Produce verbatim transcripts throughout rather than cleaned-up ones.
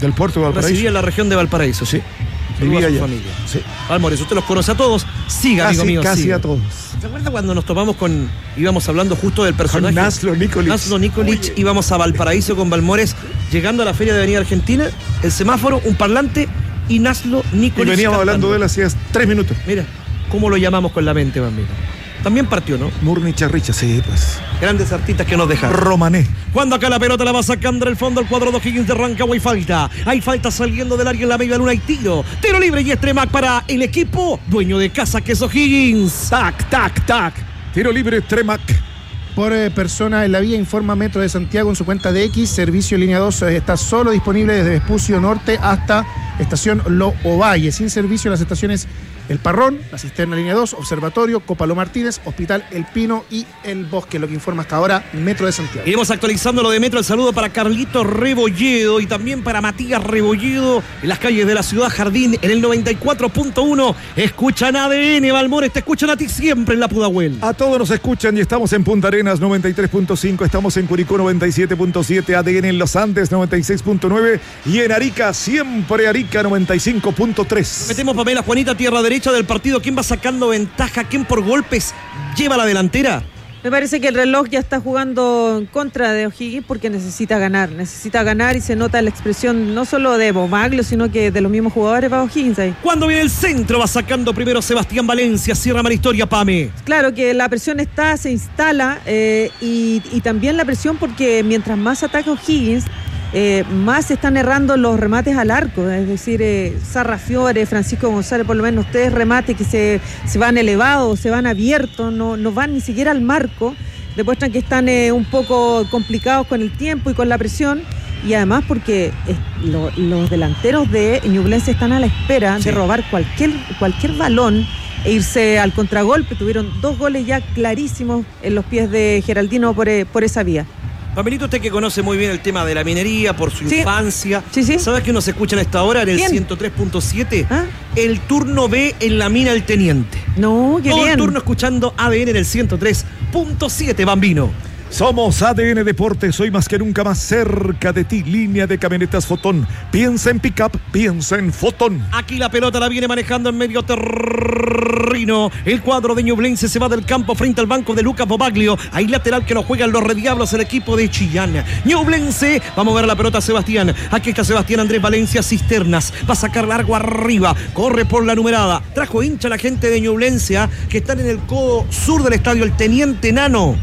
Del puerto de Valparaíso. Residía en la región de Valparaíso, sí. Vivía allá. Familia. Sí. Álvarez, usted los conoce a todos. Siga, Casi, amigo mío. casi siga. a todos. ¿Se acuerda cuando nos tomamos con... íbamos hablando justo del personaje? Con Naslo Nikolic. Naslo Nikolic, íbamos a Valparaíso con Balmores, llegando a la Feria de Avenida Argentina, el semáforo, un parlante y Naslo Nikolic. Y veníamos cantando. hablando de él hacía tres minutos. Mira, cómo lo llamamos con la mente, bambino. También partió, ¿no? Murni Charricha, sí, pues. Grandes artistas que nos dejaron. Romané. Cuando acá la pelota la va sacando el fondo el cuadro de O'Higgins de Rancagua y falta. Hay falta saliendo del área en la media luna y tiro. Tiro libre y Estremac para el equipo dueño de casa que es O'Higgins. Tac, tac, tac. Tiro libre, Estremac. Por eh, persona en la vía, informa Metro de Santiago en su cuenta de X. Servicio línea dos eh, está solo disponible desde Vespucio Norte hasta estación Lo Ovalle. Sin servicio en las estaciones El Parrón, la Cisterna línea dos, Observatorio, Copalo Martínez, Hospital El Pino y El Bosque, lo que informa hasta ahora Metro de Santiago. Iremos actualizando lo de Metro. El saludo para Carlito Rebolledo y también para Matías Rebolledo en las calles de la ciudad Jardín en el noventa y cuatro punto uno. Escuchan A D N, Balmores, te escuchan a ti siempre en la Pudahuel. A todos nos escuchan y estamos en Punta Arenas noventa y tres punto cinco, estamos en Curicó noventa y siete punto siete, A D N en Los Andes noventa y seis punto nueve y en Arica, siempre Arica noventa y cinco punto tres. Metemos Pamela Juanita, tierra derecha del partido. ¿Quién va sacando ventaja? ¿Quién por golpes lleva la delantera? Me parece que el reloj ya está jugando en contra de O'Higgins porque necesita ganar, necesita ganar y se nota la expresión no solo de Bomaglio, sino que de los mismos jugadores para O'Higgins ahí. Cuando viene el centro va sacando primero Sebastián Valencia, cierra Maristoria, Pame. Claro que la presión está, se instala eh, y, y también la presión porque mientras más ataca O'Higgins, Eh, más están errando los remates al arco, es decir, eh, Sarrafiore, Francisco González, por lo menos tres remates que se, se van elevados, se van abiertos, no, no van ni siquiera al marco, demuestran que están eh, un poco complicados con el tiempo y con la presión, y además porque eh, lo, los delanteros de Ñublense están a la espera sí. de robar cualquier, cualquier balón e irse al contragolpe. Tuvieron dos goles ya clarísimos en los pies de Geraldino por, por esa vía. Pamelito, usted que conoce muy bien el tema de la minería por su sí. infancia. Sí, sí. ¿Sabes que uno se escucha en esta hora en el bien. ciento tres punto siete? ¿Ah? El turno B en la mina El Teniente. No, qué Todo bien. el turno escuchando A D N en el ciento tres punto siete, Bambino. Somos A D N Deportes, hoy más que nunca más cerca de ti. Línea de camionetas Fotón. Piensa en pick-up, piensa en Fotón. Aquí la pelota la viene manejando en medio terreno. El cuadro de Ñublense se va del campo frente al banco de Lucas Bobaglio. Hay lateral que lo juegan los Rediablos, el equipo de Chillán. Ñublense va a mover la pelota a Sebastián. Aquí está Sebastián Andrés Valencia Cisternas. Va a sacar largo arriba. Corre por la numerada. Trajo hincha la gente de Ñublense, ¿eh? que están en el codo sur del estadio, el Teniente Nano.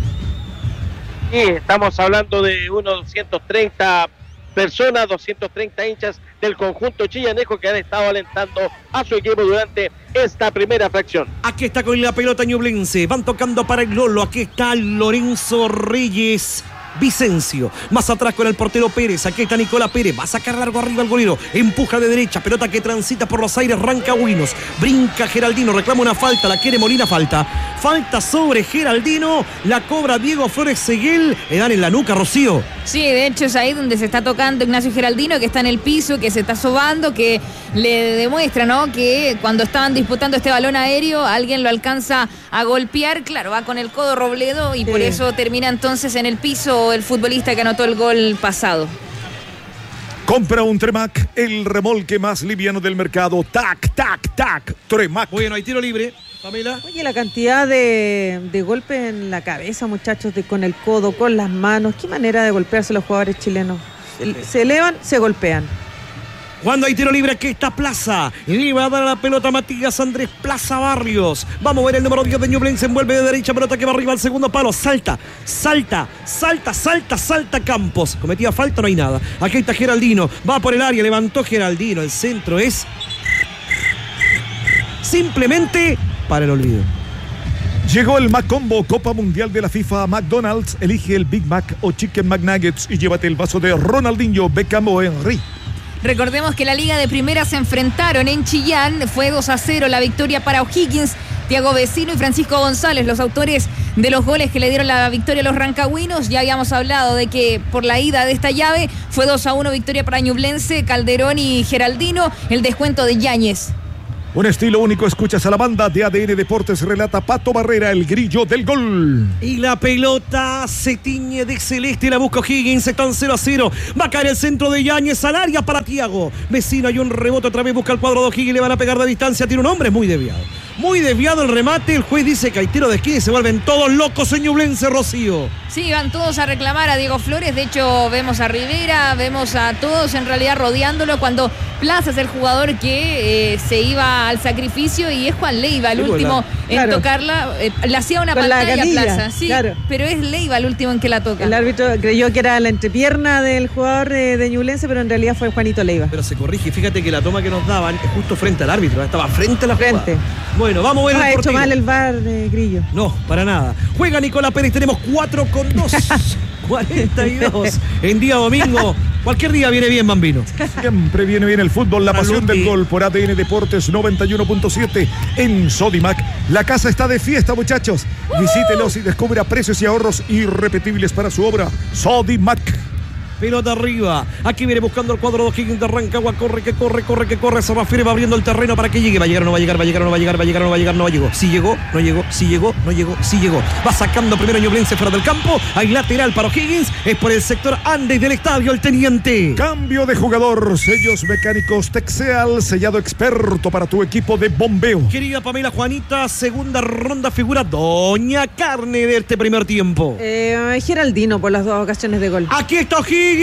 Sí, estamos hablando de unos doscientas treinta personas, doscientos treinta hinchas del conjunto chillanejo que han estado alentando a su equipo durante esta primera fracción. Aquí está con la pelota Ñublense, van tocando para el Lolo, aquí está Lorenzo Reyes Vicencio, más atrás con el portero Pérez, aquí está Nicolás Pérez, va a sacar largo arriba el golero, empuja de derecha, pelota que transita por los aires rancagüinos, brinca Geraldino, reclama una falta, la quiere Molina, falta, falta sobre Geraldino, la cobra Diego Flores Seguel, le dan en la nuca, Rocío. Sí, de hecho es ahí donde se está tocando Ignacio Geraldino, que está en el piso, que se está sobando, que le demuestra, ¿no?, que cuando estaban disputando este balón aéreo, alguien lo alcanza a golpear, claro, va con el codo Robledo y sí. por eso termina entonces en el piso el futbolista que anotó el gol pasado. Compra un Tremac, el remolque más liviano del mercado. Tac, tac, tac, Tremac. Bueno, hay tiro libre, Pamela. Oye, la cantidad de, de golpes en la cabeza, muchachos, de, con el codo, con las manos. Qué manera de golpearse los jugadores chilenos. Se, se elevan, se golpean. Cuando hay tiro libre, aquí está Plaza. Le va a dar la pelota a Matías Andrés Plaza Barrios. Vamos a ver el número diez de Ñublense. Envuelve de derecha, pelota que va arriba al segundo palo. Salta, salta, salta, salta, salta Campos. Cometía falta, no hay nada. Aquí está Geraldino. Va por el área, levantó Geraldino. El centro es simplemente para el olvido. Llegó el Macombo, Copa Mundial de la FIFA. McDonald's, elige el Big Mac o Chicken McNuggets y llévate el vaso de Ronaldinho, Beckham o Henry. Recordemos que la Liga de Primera se enfrentaron en Chillán, fue dos a cero la victoria para O'Higgins. Tiago Vecino y Francisco González, los autores de los goles que le dieron la victoria a los rancagüinos. Ya habíamos hablado de que por la ida de esta llave fue dos a uno victoria para Ñublense, Calderón y Geraldino, el descuento de Yáñez. Un estilo único, escuchas a la banda de A D N Deportes, relata Pato Barrera, el grillo del gol. Y la pelota se tiñe de celeste, la busca Higgins, están cero a cero. Va a caer el centro de Yáñez al área para Tiago. Vecino, hay un rebote, otra vez busca el cuadro de Higgins, le van a pegar de distancia, tiene un hombre muy desviado. Muy desviado el remate, el juez dice que hay tiro de esquina y se vuelven todos locos en Ñublense, Rocío. Sí, van todos a reclamar a Diego Flores, de hecho vemos a Rivera, vemos a todos en realidad rodeándolo cuando Plaza es el jugador que eh, se iba al sacrificio y es Juan Leiva el Sí, último la... en Claro. tocarla, eh, le hacía una Con la pantalla a canilla, Plaza, sí, claro. pero es Leiva el último en que la toca. El árbitro creyó que era la entrepierna del jugador de, de Ñublense, pero en realidad fue Juanito Leiva. Pero se corrige, fíjate que la toma que nos daban es justo frente al árbitro, estaba frente a la jugada. Frente. Bueno, vamos a ver No el ha hecho partido. mal el V A R de Grillo. No, para nada. Juega Nicolás Pérez, tenemos cuatro con dos. cuarenta y dos en día domingo. Cualquier día viene bien, Bambino. Siempre viene bien el fútbol, la pasión Saluti. del gol por A D N Deportes noventa y uno punto siete en Sodimac. La casa está de fiesta, muchachos. Visítelos y descubra precios y ahorros irrepetibles para su obra. Sodimac. Pelota arriba. Aquí viene buscando el cuadro de Higgins de Rancagua. Corre, que corre, corre, que corre. Se refiere, va abriendo el terreno para que llegue. Va a llegar, no va a llegar, va a llegar, no va a llegar, va a llegar, no va a llegar, no va a llegar. Si llegó, no llegó, si llegó, no llegó, si llegó. Va sacando primero Ñublense fuera del campo. Hay lateral para Higgins. Es por el sector Andes del estadio, el teniente. Cambio de jugador. Sellos mecánicos Texeal, sellado experto para tu equipo de bombeo. Querida Pamela Juanita, segunda ronda figura Doña Carne de este primer tiempo. Eh, Geraldino por las dos ocasiones de gol. Aquí está Higgins.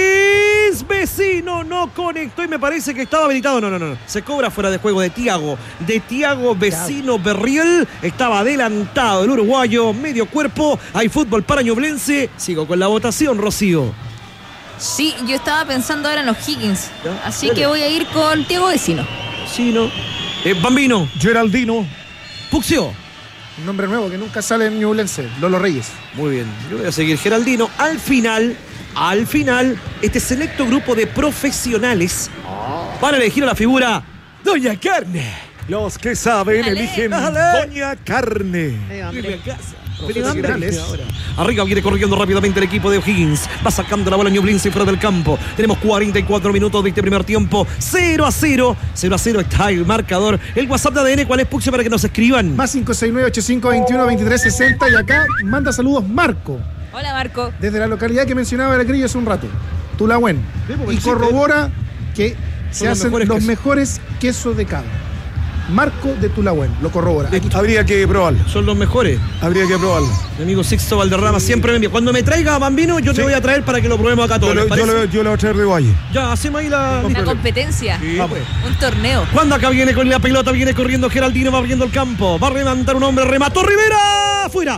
Vecino no conectó y me parece que estaba habilitado. No, no, no. Se cobra fuera de juego de Tiago. De Tiago Vecino Berriel. Estaba adelantado el uruguayo. Medio cuerpo. Hay fútbol para Ñublense. Sigo con la votación, Rocío. Sí, yo estaba pensando ahora en los Higgins, Ya, así dale. que voy a ir con Diego Vecino. Vecino. Eh, Bambino. Geraldino. Puxio. Un nombre nuevo que nunca sale en Ñublense, Lolo Reyes. Muy bien. Yo voy a seguir Geraldino. Al final. Al final, este selecto grupo de profesionales van a elegir a la figura Doña Carne. Los que saben Dale. eligen Dale. Doña Carne. Medio hambre. Irme a casa. Profesionales. Ahora. Arriba viene corriendo rápidamente el equipo de O'Higgins. Va sacando la bola Ñublense fuera del campo. Tenemos cuarenta y cuatro minutos de este primer tiempo. cero a cero. cero a cero está el marcador. El WhatsApp de A D N, ¿cuál es, Puxio, para que nos escriban? Más cinco seis nueve, ocho cinco dos uno, dos tres seis cero. Y acá manda saludos Marco, Hola, Marco. desde la localidad que mencionaba el Grillo hace un rato, Tulahuen. Sí, porque Y existe. corrobora que se los hacen mejores los quesos. mejores quesos de cabra. Marco de Tulahuen, lo corrobora. De- Aquí- Habría que probarlo. Son los mejores. Habría que probarlo. Mi amigo Sixto Valderrama siempre me envía. Cuando me traiga a Bambino, yo te Sí. voy a traer para que lo probemos acá Yo todos. lo, ¿les yo, parece? lo, yo lo voy a traer de Valle. Ya, hacemos ahí la... Una competencia, Sí, pues. un torneo. Cuando acá viene con la pelota, viene corriendo Geraldino, va abriendo el campo. Va a levantar un hombre, remató Rivera. Fuera.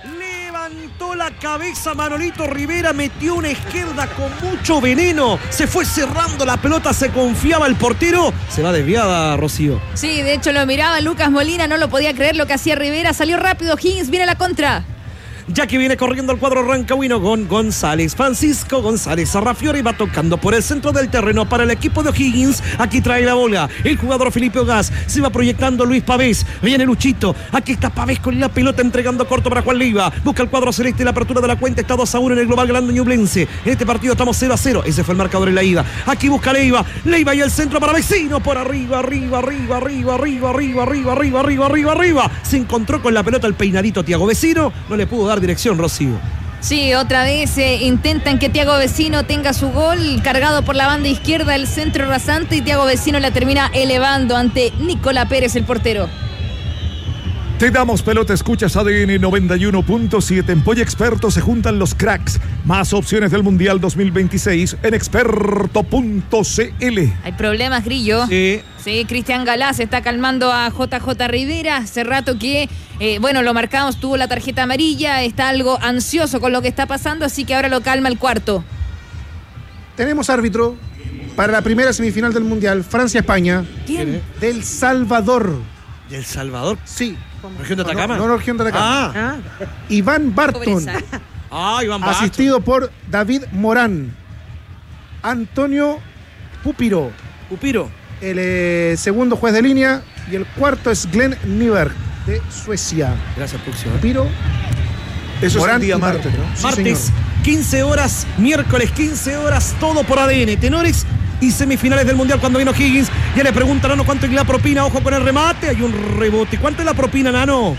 Levantó la cabeza Manolito Rivera, metió una izquierda con mucho veneno. Se fue cerrando la pelota, se confiaba el portero. Se va desviada, Rocío. Sí, de hecho lo miraba Lucas Molina, no lo podía creer lo que hacía Rivera. Salió rápido Higgins, viene a la contra. Ya que viene corriendo el cuadro rancagüino con González. Francisco González Arrafiori va tocando por el centro del terreno para el equipo de O'Higgins. Aquí trae la bola el jugador Felipe Ogaz. Se va proyectando Luis Pavés. Viene Luchito. Aquí está Pavés con la pelota entregando corto para Juan Leiva. Busca el cuadro celeste. La apertura de la cuenta está dos a uno en el global grande Ñublense. En este partido estamos cero a cero. Ese fue el marcador en la ida. Aquí busca Leiva. Leiva y el centro para Vecino. Por arriba, arriba, arriba, arriba, arriba, arriba, arriba, arriba, arriba, arriba, arriba. Se encontró con la pelota el peinadito Tiago Vecino. No le pudo dar dirección, Rocío. Sí, otra vez eh, intentan que Tiago Vecino tenga su gol, cargado por la banda izquierda, el centro rasante, y Tiago Vecino la termina elevando ante Nicolás Pérez, el portero. Te damos pelota, escuchas A D N noventa y uno punto siete. En Polla Experto se juntan los cracks. Más opciones del Mundial dos mil veintiséis en experto punto c l. Hay problemas, Grillo. Sí. Sí, Cristian Galás está calmando a J J Rivera. Hace rato que, eh, bueno, lo marcamos, tuvo la tarjeta amarilla, está algo ansioso con lo que está pasando, así que ahora lo calma el cuarto. Tenemos árbitro para la primera semifinal del Mundial, Francia-España, ¿Quién? del Salvador. ¿Y El Salvador? Sí. ¿Región de No, Atacama? No, no, región de Atacama. Ah, Ah, Iván Barton, Pobreza. ah, Iván Bacho. asistido por David Morán. Antonio Pupiro, Pupiro. el eh, segundo juez de línea, y el cuarto es Glenn Nyberg, de Suecia. Gracias, Puxio. Pupiro, Eso Morán es el día y martes, Barton. ¿no? Sí, Martes, señor. quince horas, miércoles, quince horas, todo por A D N. Tenores, y semifinales del Mundial cuando vino Higgins. Ya le pregunta a Nano cuánto es la propina. Ojo con el remate. Hay un rebote. ¿Cuánto es la propina, Nano?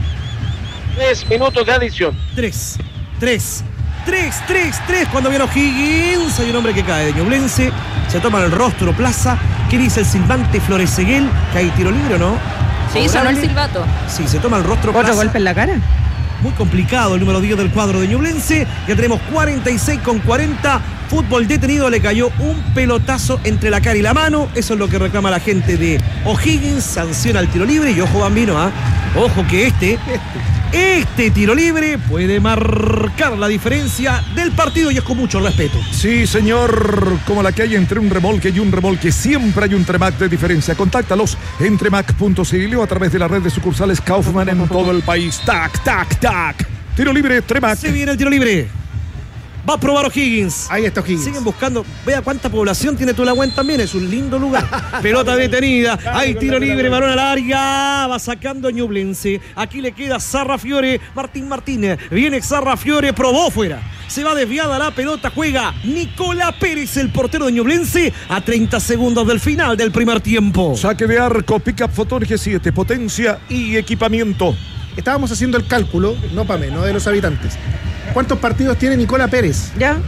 Tres minutos de adición. Tres. Tres. Tres, tres, tres. Cuando vino Higgins, hay un hombre que cae de Ñublense. Se toma el rostro Plaza. ¿Qué dice el silbante Flores Seguel? Que hay tiro libre, ¿no? Sí, sonó el silbato. Sí, se toma el rostro ¿Otro Plaza. golpe en la cara? Muy complicado el número diez del cuadro de Ñublense. Ya tenemos cuarenta y seis con cuarenta. Fútbol detenido, le cayó un pelotazo entre la cara y la mano. Eso es lo que reclama la gente de O'Higgins. Sanciona el tiro libre. Y ojo, Bambino, ¿ah? ¿eh? Ojo que este, este tiro libre puede marcar la diferencia del partido y es con mucho respeto. Sí, señor, como la que hay entre un remolque y un remolque, siempre hay un Tremac de diferencia. Contáctalos en tremac punto c l o a través de la red de sucursales Kaufman en todo el país. Tac, tac, tac. Tiro libre, Tremac. Se viene el tiro libre. Va a probar O'Higgins. Ahí está O'Higgins. Siguen buscando. Vea cuánta población tiene Tulahuén también. Es un lindo lugar. Pelota detenida. Hay tiro libre. Balón al área. Va sacando Ñublense. Aquí le queda Sarrafiore. Martín Martínez. Viene Sarrafiore. Probó fuera. Se va desviada la pelota. Juega Nicolás Pérez, el portero de Ñublense, a treinta segundos del final del primer tiempo. Saque de arco. Pickup Photon G siete. Potencia y equipamiento. Estábamos haciendo el cálculo, no para mí, no de los habitantes. ¿Cuántos partidos tiene Nicolás Pérez? Ya.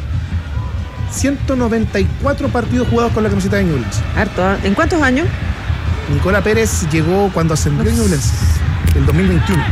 ciento noventa y cuatro partidos jugados con la camiseta de Ñublense. Harto. ¿Ah? ¿En cuántos años? Nicolás Pérez llegó cuando ascendió Ñublense, el dos mil veintiuno.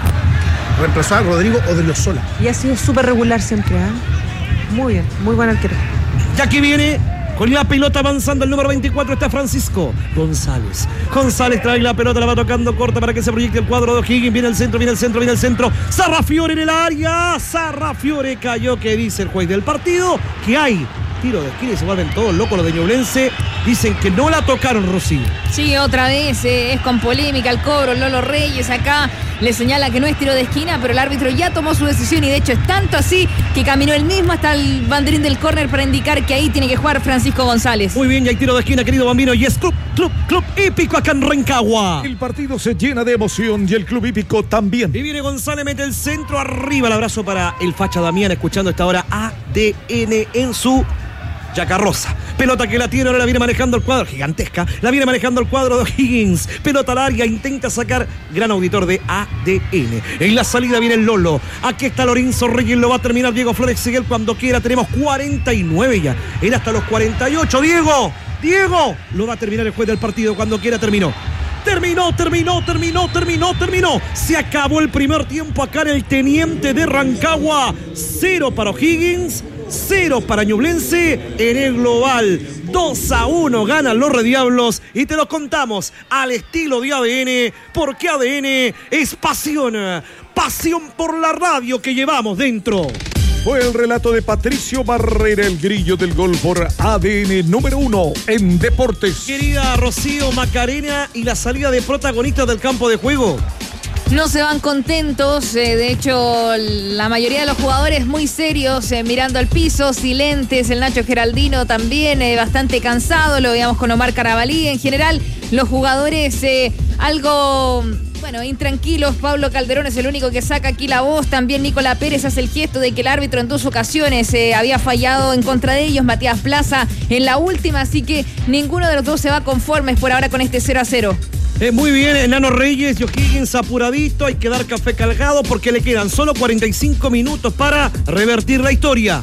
Wow. Reemplazó a Rodrigo Odriozola. Y ha sido súper regular siempre, ¿eh? Muy bien, muy buen arquero. Ya que viene con la pelota avanzando el número veinticuatro está Francisco González. González trae la pelota, la va tocando corta para que se proyecte el cuadro de O'Higgins. Viene el centro, viene el centro, viene el centro. Sarrafiore en el área. Sarrafiore cayó. ¿Qué dice el juez del partido? Que hay tiro de esquina y se vuelven todos locos los de Ñublense. Dicen que no la tocaron, Rocío. Sí, otra vez eh, es con polémica el cobro. Lolo Reyes acá le señala que no es tiro de esquina, pero el árbitro ya tomó su decisión y de hecho es tanto así que caminó él mismo hasta el banderín del córner para indicar que ahí tiene que jugar Francisco González. Muy bien, ya hay tiro de esquina, querido Bambino, y es club, club, club hípico acá en Rancagua. El partido se llena de emoción y el club hípico también. Y viene González, mete el centro arriba, el abrazo para el facha Damián, escuchando esta hora A D N en su Yacarrosa. Pelota que la tiene, ahora la viene manejando el cuadro, gigantesca, la viene manejando el cuadro de O'Higgins. Pelota larga, intenta sacar, gran auditor de A D N. En la salida viene el Lolo. Aquí está Lorenzo Reyes, lo va a terminar Diego Flores Seguel cuando quiera. Tenemos cuarenta y nueve ya. Era hasta los cuarenta y ocho. Diego, Diego, lo va a terminar el juez del partido cuando quiera. Terminó. Terminó, terminó, terminó, terminó, terminó. Se acabó el primer tiempo acá en el Teniente de Rancagua. Cero para O'Higgins, cero para Ñublense. En el global, dos a uno ganan los Rediablos. Y te lo contamos al estilo de A D N, porque A D N es pasión. Pasión por la radio que llevamos dentro. Fue el relato de Patricio Barrera, el grillo del gol por A D N número uno en deportes. Querida Rocío, Macarena y la salida de protagonistas del campo de juego. No se van contentos, eh, de hecho la mayoría de los jugadores muy serios, eh, mirando al piso, silentes, el Nacho Geraldino también eh, bastante cansado, lo veíamos con Omar Carabalí. En general los jugadores eh, algo... Bueno, intranquilos. Pablo Calderón es el único que saca aquí la voz. También Nicolás Pérez hace el gesto de que el árbitro en dos ocasiones eh, había fallado en contra de ellos. Matías Plaza en la última, así que ninguno de los dos se va conformes por ahora con este cero a cero. Eh, muy bien, Enano Reyes y O'Higgins apuradito. Hay que dar café cargado porque le quedan solo cuarenta y cinco minutos para revertir la historia.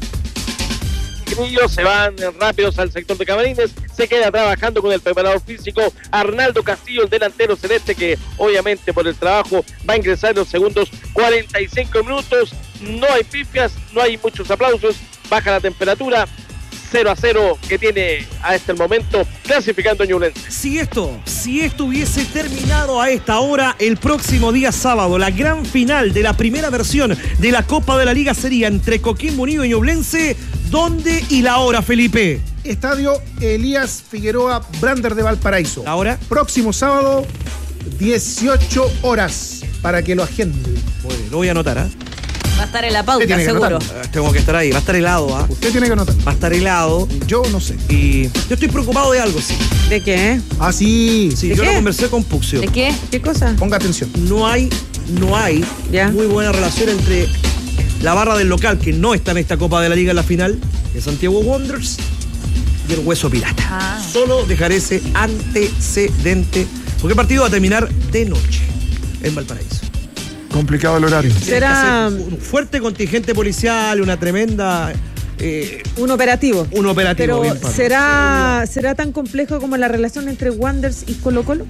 Se van rápidos al sector de camarines, se queda trabajando con el preparador físico Arnaldo Castillo, el delantero celeste, que obviamente por el trabajo va a ingresar en los segundos cuarenta y cinco minutos. No hay pifias, no hay muchos aplausos, baja la temperatura, cero a cero que tiene a este momento clasificando Ñublense. Si esto, si esto hubiese terminado a esta hora, el próximo día sábado, la gran final de la primera versión de la Copa de la Liga sería entre Coquimbo Unido y Ñublense. ¿Dónde y la hora, Felipe? Estadio Elías Figueroa Brander de Valparaíso. ¿La hora? Próximo sábado, dieciocho horas, para que lo agenden. Bueno, lo voy a anotar, ¿ah? ¿eh? Va a estar en la pauta, seguro. Uh, tengo que estar ahí, va a estar helado, ¿ah? ¿eh? Usted tiene que anotar. Va a estar helado. Yo no sé. Y yo estoy preocupado de algo, sí. ¿De qué? Ah, sí. Sí, ¿De yo qué? lo conversé con Puxio. ¿De qué? ¿Qué cosa? Ponga atención. No hay, no hay Ya. muy buena relación entre la barra del local, que no está en esta Copa de la Liga en la final, de Santiago Wanderers, y el Hueso Pirata. Ah. Solo dejaré ese antecedente, porque el partido va a terminar de noche en Valparaíso. Complicado el horario. Será un fuerte contingente policial, una tremenda... Eh, un operativo. un operativo. Pero bien, Pablo. ¿será, ¿será tan complejo como la relación entre Wanderers y Colo Colo?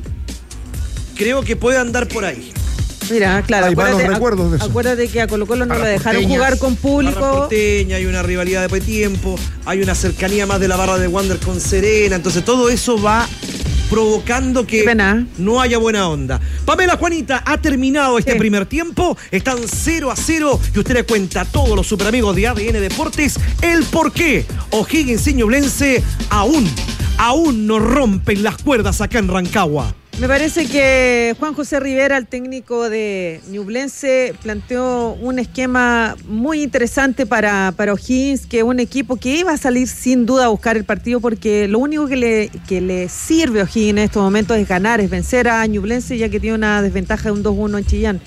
Creo que puede andar por ahí. Mira, claro, Hay acuérdate, malos recuerdos de eso. acuérdate que a Colo Colo no A lo las dejaron porteñas. jugar con Barra público. porteña, hay una rivalidad de tiempo, hay una cercanía más de la barra de Wander con Serena, entonces todo eso va provocando que Qué pena. no haya buena onda. Pamela, Juanita, ha terminado este Sí. primer tiempo, están cero a cero y usted le cuenta a todos los superamigos de A D N Deportes el por qué O'Higgins y Ñublense aún, aún no rompen las cuerdas acá en Rancagua. Me parece que Juan José Rivera, el técnico de Ñublense, planteó un esquema muy interesante para, para O'Higgins, que es un equipo que iba a salir sin duda a buscar el partido, porque lo único que le, que le sirve a O'Higgins en estos momentos es ganar, es vencer a Ñublense, ya que tiene una desventaja de un dos uno en Chillán.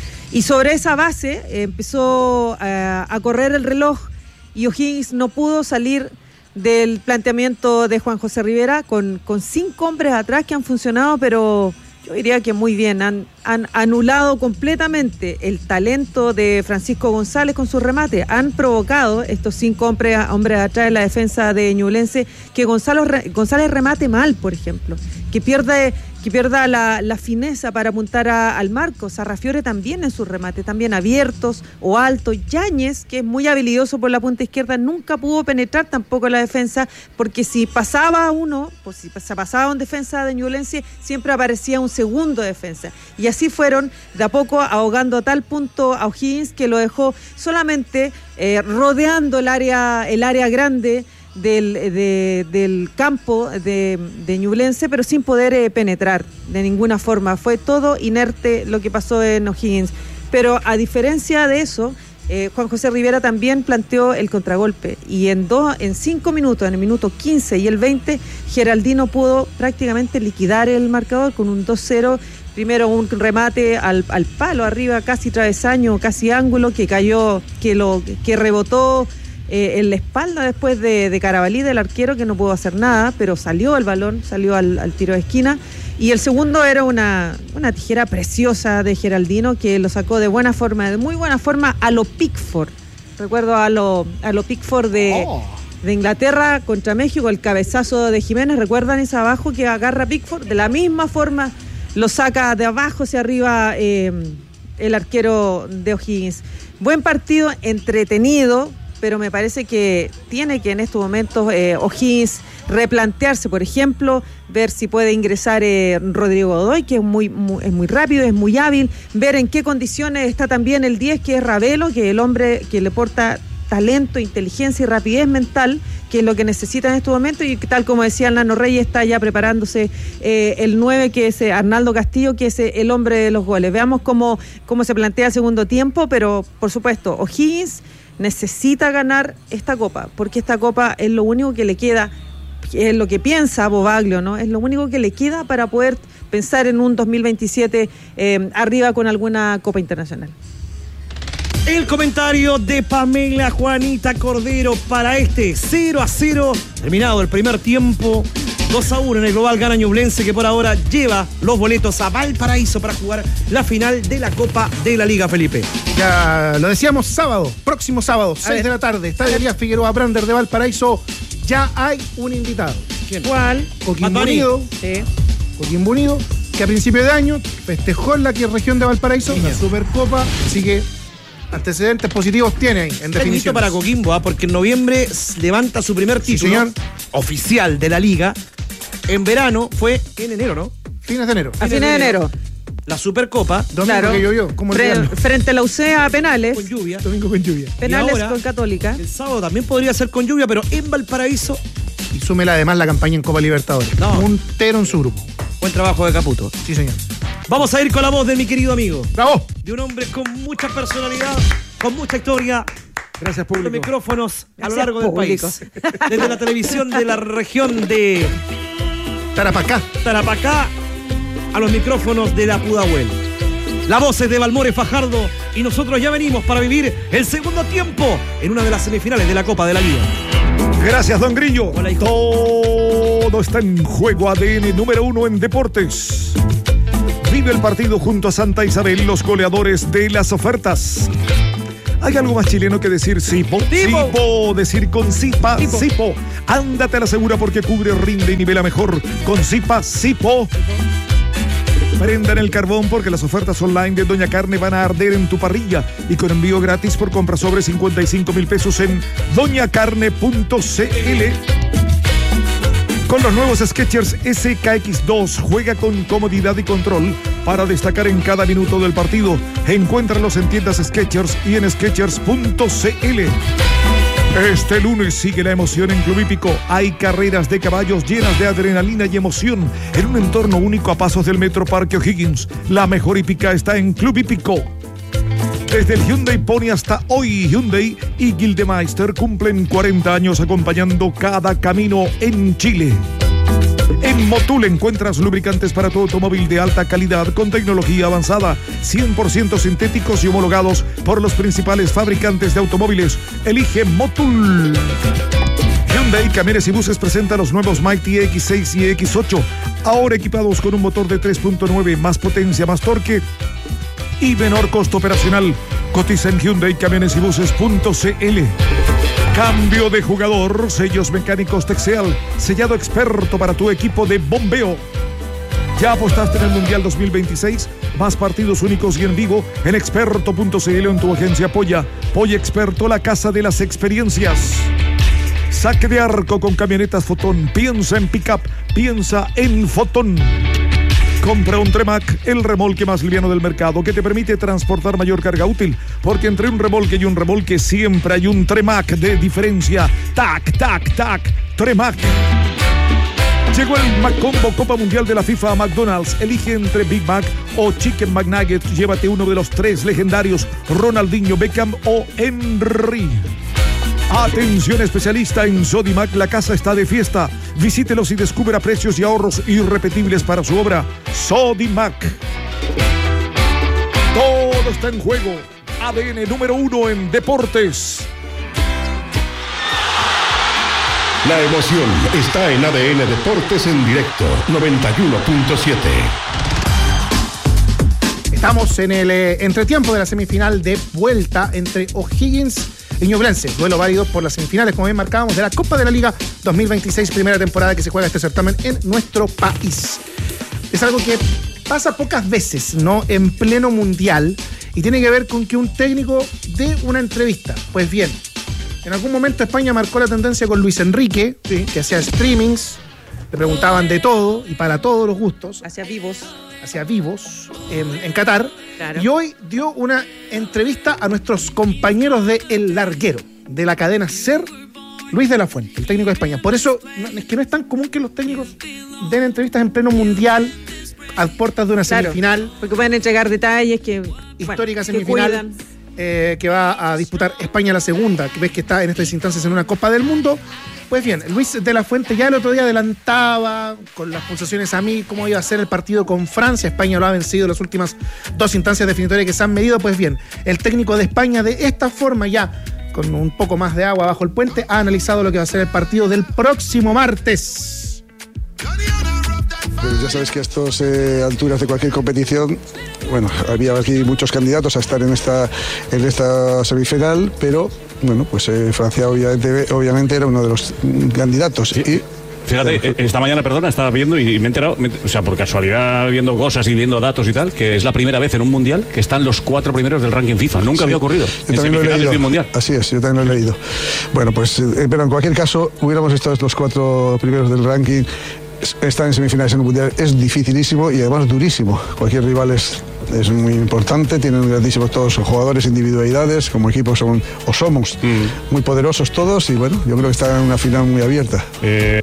Y sobre esa base eh, empezó eh, a correr el reloj y O'Higgins no pudo salir del planteamiento de Juan José Rivera con, con cinco hombres atrás que han funcionado, pero yo diría que muy bien. Han, han anulado completamente el talento de Francisco González con su remate. Han provocado estos cinco hombres, hombres atrás en la defensa de Ñublense que Gonzalo, González remate mal, por ejemplo, que pierde... que pierda la, la fineza para apuntar a, al marco. Sarrafiore también en sus remates, también abiertos o altos. Yáñez, que es muy habilidoso por la punta izquierda, nunca pudo penetrar tampoco en la defensa, porque si pasaba uno, pues si se pasaba un defensa de Ñublense, siempre aparecía un segundo defensa. Y así fueron de a poco ahogando a tal punto a O'Higgins que lo dejó solamente eh, rodeando el área, el área grande Del, de, del campo de, de Ñublense, pero sin poder eh, penetrar de ninguna forma. Fue todo inerte lo que pasó en O'Higgins. Pero a diferencia de eso, eh, Juan José Rivera también planteó el contragolpe. Y en, dos, en cinco minutos, en el minuto quince y el veinte, Geraldino pudo prácticamente liquidar el marcador con un dos cero. Primero un remate al, al palo arriba, casi travesaño, casi ángulo, que cayó, que, lo, que rebotó Eh, en la espalda después de, de Carabalí, del arquero, que no pudo hacer nada, pero salió el balón, salió al, al tiro de esquina. Y el segundo era una, una tijera preciosa de Geraldino, que lo sacó de buena forma, de muy buena forma, a lo Pickford. Recuerdo a lo, a lo Pickford de, Oh. de Inglaterra contra México, el cabezazo de Jiménez. ¿Recuerdan ese abajo que agarra Pickford? De la misma forma lo saca de abajo hacia arriba eh, el arquero de O'Higgins. Buen partido, entretenido, pero me parece que tiene que en estos momentos eh, O'Higgins replantearse, por ejemplo, ver si puede ingresar eh, Rodrigo Godoy, que es muy, muy, es muy rápido, es muy hábil, ver en qué condiciones está también el diez, que es Ravelo, que es el hombre que le porta talento, inteligencia y rapidez mental, que es lo que necesita en estos momentos, y tal como decía el Nano Reyes, está ya preparándose eh, el nueve, que es eh, Arnaldo Castillo, que es eh, el hombre de los goles. Veamos cómo, cómo se plantea el segundo tiempo, pero por supuesto, O'Higgins necesita ganar esta copa, porque esta copa es lo único que le queda, es lo que piensa Bobaglio, ¿no? Es lo único que le queda para poder pensar en un dos mil veintisiete eh, arriba con alguna copa internacional. El comentario de Pamela Juanita Cordero para este cero a cero, terminado el primer tiempo. dos a uno en el global, gana Ñublense, que por ahora lleva los boletos a Valparaíso para jugar la final de la Copa de la Liga, Felipe. Ya lo decíamos, sábado, próximo sábado, seis de la tarde, Estadio Elías Figueroa Brander de Valparaíso. Ya hay un invitado. ¿Quién? ¿Cuál? Coquimbo Unido, Sí. Coquimbo Unido, que a principio de año festejó en la que- región de Valparaíso la Supercopa, así que antecedentes positivos tiene ahí, en Está definición. listo para Coquimbo, ¿ah? Porque en noviembre s- levanta su primer Sí, título señor. oficial de la Liga. En verano fue en enero, ¿no? Fines de enero. A fines de enero. La Supercopa Domingo Claro. que llovió, como el Fre- viernes. frente a la U C A, penales. con lluvia. Domingo con lluvia. Penales ahora- con Católica. El sábado también podría ser con lluvia, pero en Valparaíso, Y súmela además la campaña en Copa Libertadores. No. Puntero en su grupo. buen trabajo de Caputo. Sí, señor. Vamos a ir con la voz de mi querido amigo, ¡Bravo! de un hombre con mucha personalidad, con mucha historia, Gracias, los público. micrófonos a lo Gracias, largo del público. país. Desde la televisión de la región de Tarapacá. Tarapacá a los micrófonos de la Pudahuel. La voz es de Balmores Fajardo y nosotros ya venimos para vivir el segundo tiempo en una de las semifinales de la Copa de la Liga. Gracias, don Grillo. Hola, hijo. Todo está en juego. A D N número uno en deportes. Vive el partido junto a Santa Isabel, los goleadores de las ofertas. ¿Hay algo más chileno que decir Sipo? Sipo. Sipo, decir con Sipa, Sipo. Sipo. Ándate a la segura porque cubre, rinde y nivela mejor. Con Sipa, Sipo. Prendan el carbón porque las ofertas online de Doña Carne van a arder en tu parrilla y con envío gratis por compra sobre cincuenta y cinco mil pesos en doña carne punto c l. Con los nuevos Skechers S K X dos, juega con comodidad y control para destacar en cada minuto del partido. Encuéntralos en tiendas Skechers y en skechers punto c l. Este lunes sigue la emoción en Club Hípico. Hay carreras de caballos llenas de adrenalina y emoción en un entorno único a pasos del Metro Parque O'Higgins. La mejor hípica está en Club Hípico. Desde el Hyundai Pony hasta hoy, Hyundai y Gildemeister cumplen cuarenta años acompañando cada camino en Chile. En Motul encuentras lubricantes para tu automóvil de alta calidad con tecnología avanzada, cien por ciento sintéticos y homologados por los principales fabricantes de automóviles. Elige Motul. Hyundai Camiones y Buses presenta los nuevos Mighty X seis y X ocho, ahora equipados con un motor de tres punto nueve, más potencia, más torque y menor costo operacional. Cotiza en hyundai camiones y buses punto c l. Cambio de jugador, sellos mecánicos Texeal, sellado experto para tu equipo de bombeo. ¿Ya apostaste en el Mundial dos mil veintiséis? Más partidos únicos y en vivo en experto punto c l o en tu agencia Polla. Polla Experto, la casa de las experiencias. Saque de arco con camionetas Fotón. Piensa en pickup, piensa en Fotón. Compra un Tremac, el remolque más liviano del mercado que te permite transportar mayor carga útil, porque entre un remolque y un remolque siempre hay un Tremac de diferencia. Tac, tac, tac, Tremac. Llegó el McCombo Copa Mundial de la FIFA a McDonald's. Elige entre Big Mac o Chicken McNuggets. Llévate uno de los tres legendarios, Ronaldinho, Beckham o Henry. Atención especialista en Sodimac, la casa está de fiesta. Visítelos y descubra precios y ahorros irrepetibles para su obra. Sodimac. Todo está en juego. A D N número uno en deportes. La emoción está en A D N Deportes en directo, noventa y uno punto siete. Estamos en el eh, entretiempo de la semifinal de vuelta entre O'Higgins y Ñublense, duelo válido por las semifinales, como bien marcábamos, de la Copa de la Liga dos mil veintiséis, primera temporada que se juega este certamen en nuestro país. Es algo que pasa pocas veces, ¿no? En pleno mundial, y tiene que ver con que un técnico dé una entrevista. Pues bien, en algún momento España marcó la tendencia con Luis Enrique, ¿sí?, que hacía streamings, le preguntaban de todo y para todos los gustos. Hacia vivos. Hacia vivos en, en Qatar. Claro. Y hoy dio una entrevista a nuestros compañeros de El Larguero, de la cadena SER, Luis de la Fuente, el técnico de España. Por eso no, es que no es tan común que los técnicos den entrevistas en pleno mundial a puertas de una Claro, semifinal. porque pueden entregar detalles que... Histórica bueno, que semifinal. cuidan. Eh, que va a disputar España la segunda, que ves que está en estas instancias en una Copa del Mundo. Pues bien, Luis de la Fuente ya el otro día adelantaba con las pulsaciones a mí cómo iba a ser el partido con Francia. España lo ha vencido en las últimas dos instancias definitorias que se han medido. Pues bien, el técnico de España de esta forma, ya con un poco más de agua bajo el puente, ha analizado lo que va a ser el partido del próximo martes. Pues ya sabes que a estas eh, alturas de cualquier competición, bueno, había aquí muchos candidatos a estar en esta, en esta semifinal, pero bueno, pues eh, Francia obviamente, obviamente era uno de los candidatos. Sí. Y Fíjate, esta mañana, perdona, estaba viendo y me he enterado, me, o sea, por casualidad viendo cosas y viendo datos y tal, que es la primera vez en un mundial que están los cuatro primeros del ranking FIFA. Nunca sí, había ocurrido. Yo también lo he leído. De un mundial. Así es, yo también lo he leído. Bueno, pues, eh, pero en cualquier caso, hubiéramos estado los cuatro primeros del ranking. Estar en semifinales en un mundial es dificilísimo y además durísimo. Cualquier rival es, es muy importante, tienen grandísimos todos los jugadores, individualidades, como equipo son o somos mm. muy poderosos todos y bueno, yo creo que está en una final muy abierta. Eh...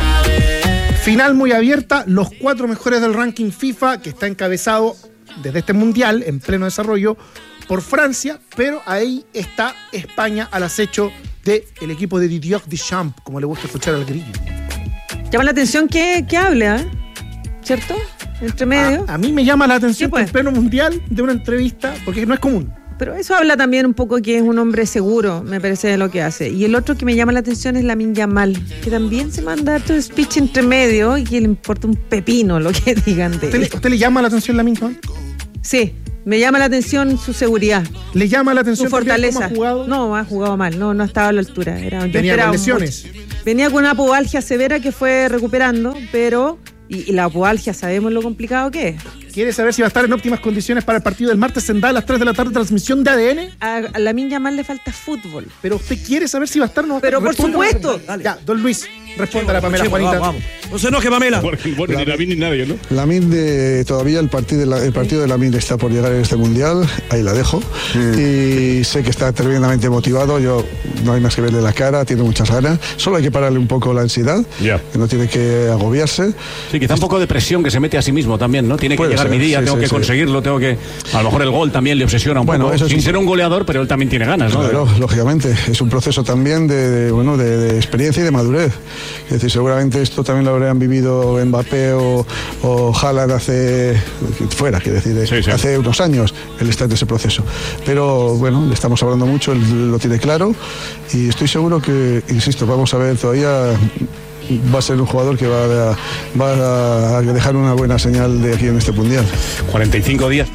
Final muy abierta, los cuatro mejores del ranking FIFA, que está encabezado desde este mundial en pleno desarrollo por Francia, pero ahí está España al acecho del equipo de Didier Deschamps, como le gusta escuchar al Grillo. Llama la atención que, que hable, ¿eh? ¿Cierto? Entre medio. A, a mí me llama la atención Sí, pues. que en pleno mundial de una entrevista, porque no es común. Pero eso habla también un poco que es un hombre seguro, me parece, de lo que hace. Y el otro que me llama la atención es Lamine Yamal, que también se manda harto speech entre medio y que le importa un pepino lo que digan de ¿Usted, él. ¿Usted le llama la atención Lamine Yamal? Sí, me llama la atención su seguridad. ¿Le llama la atención su fortaleza? cómo ha jugado? No, ha jugado mal, no, no estaba a la altura. Era, yo Venía esperaba con lesiones. mucho. Venía con una apoalgia severa que fue recuperando, pero... Y, y la apoalgia sabemos lo complicado que es. ¿Quiere saber si va a estar en óptimas condiciones para el partido del martes en Dallas a las tres de la tarde, transmisión de A D N? A, a Lamine Yamal le falta fútbol. Pero usted quiere saber si va a estar o no va a estar. Pero por Responda. supuesto. Ya, don Luis, responda a la Pamela Chemo, Juanita. vamos, vamos. No se enoje, Pamela. Bueno, ni Lamine ni nadie, ¿no? Lamine, de, todavía el partido, de la, el partido de Lamine está por llegar en este mundial, ahí la dejo. Mm. Y sé que está tremendamente motivado, yo no hay más que verle la cara, tiene muchas ganas. Solo hay que pararle un poco la ansiedad, yeah. que no tiene que agobiarse. Sí, quizá un poco de presión que se mete a sí mismo también, ¿no? Tiene que Puede llegar ser, mi día, sí, tengo sí, que sí. conseguirlo, tengo que... A lo mejor el gol también le obsesiona un Bueno, poco, eso es sin un... ser un goleador, pero él también tiene ganas, ¿no? Claro, lógicamente, es un proceso también de, de bueno, de, de experiencia y de madurez. Es decir, seguramente esto también lo habrían vivido Mbappé o, o Haaland hace... fuera, quiero decir, sí, sí. hace unos años él está en ese proceso. Pero bueno, le estamos hablando mucho, él lo tiene claro y estoy seguro que, insisto, vamos a ver todavía... va a ser un jugador que va a, va a dejar una buena señal de aquí en este mundial. cuarenta y cinco días.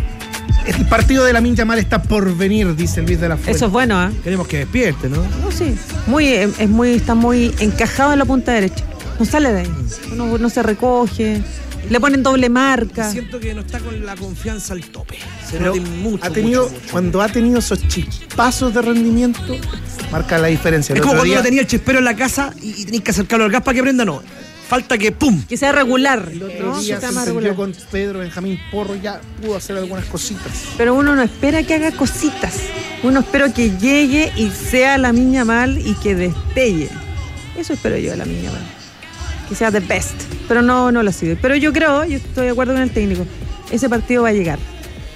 El partido de Lamine Yamal está por venir, dice Luis de la Fuente. Eso es bueno, ¿ah? ¿eh? Queremos que despierte, ¿no? No, sí. Muy, es muy, está muy encajado en la punta derecha. No sale de ahí. No, no se recoge. Le ponen doble marca. Siento que no está con la confianza al tope. Se Pero nota mucho, ha tenido, mucho, mucho. cuando ha tenido esos chispazos de rendimiento, marca la diferencia. El Es como otro cuando día- uno tenía el chispero en la casa y, y tenías que acercarlo al gas para que prenda, no. Falta que ¡pum! Que sea regular. El otro ¿no? día Que sea se más entendió regular. con Pedro Benjamín Porro, ya pudo hacer algunas cositas. Pero uno no espera que haga cositas. Uno espera que llegue y sea la niña mal y que destelle. Eso espero yo de la niña mal. Que sea the best. Pero no, no lo ha sido. Pero yo creo, yo estoy de acuerdo con el técnico, ese partido va a llegar.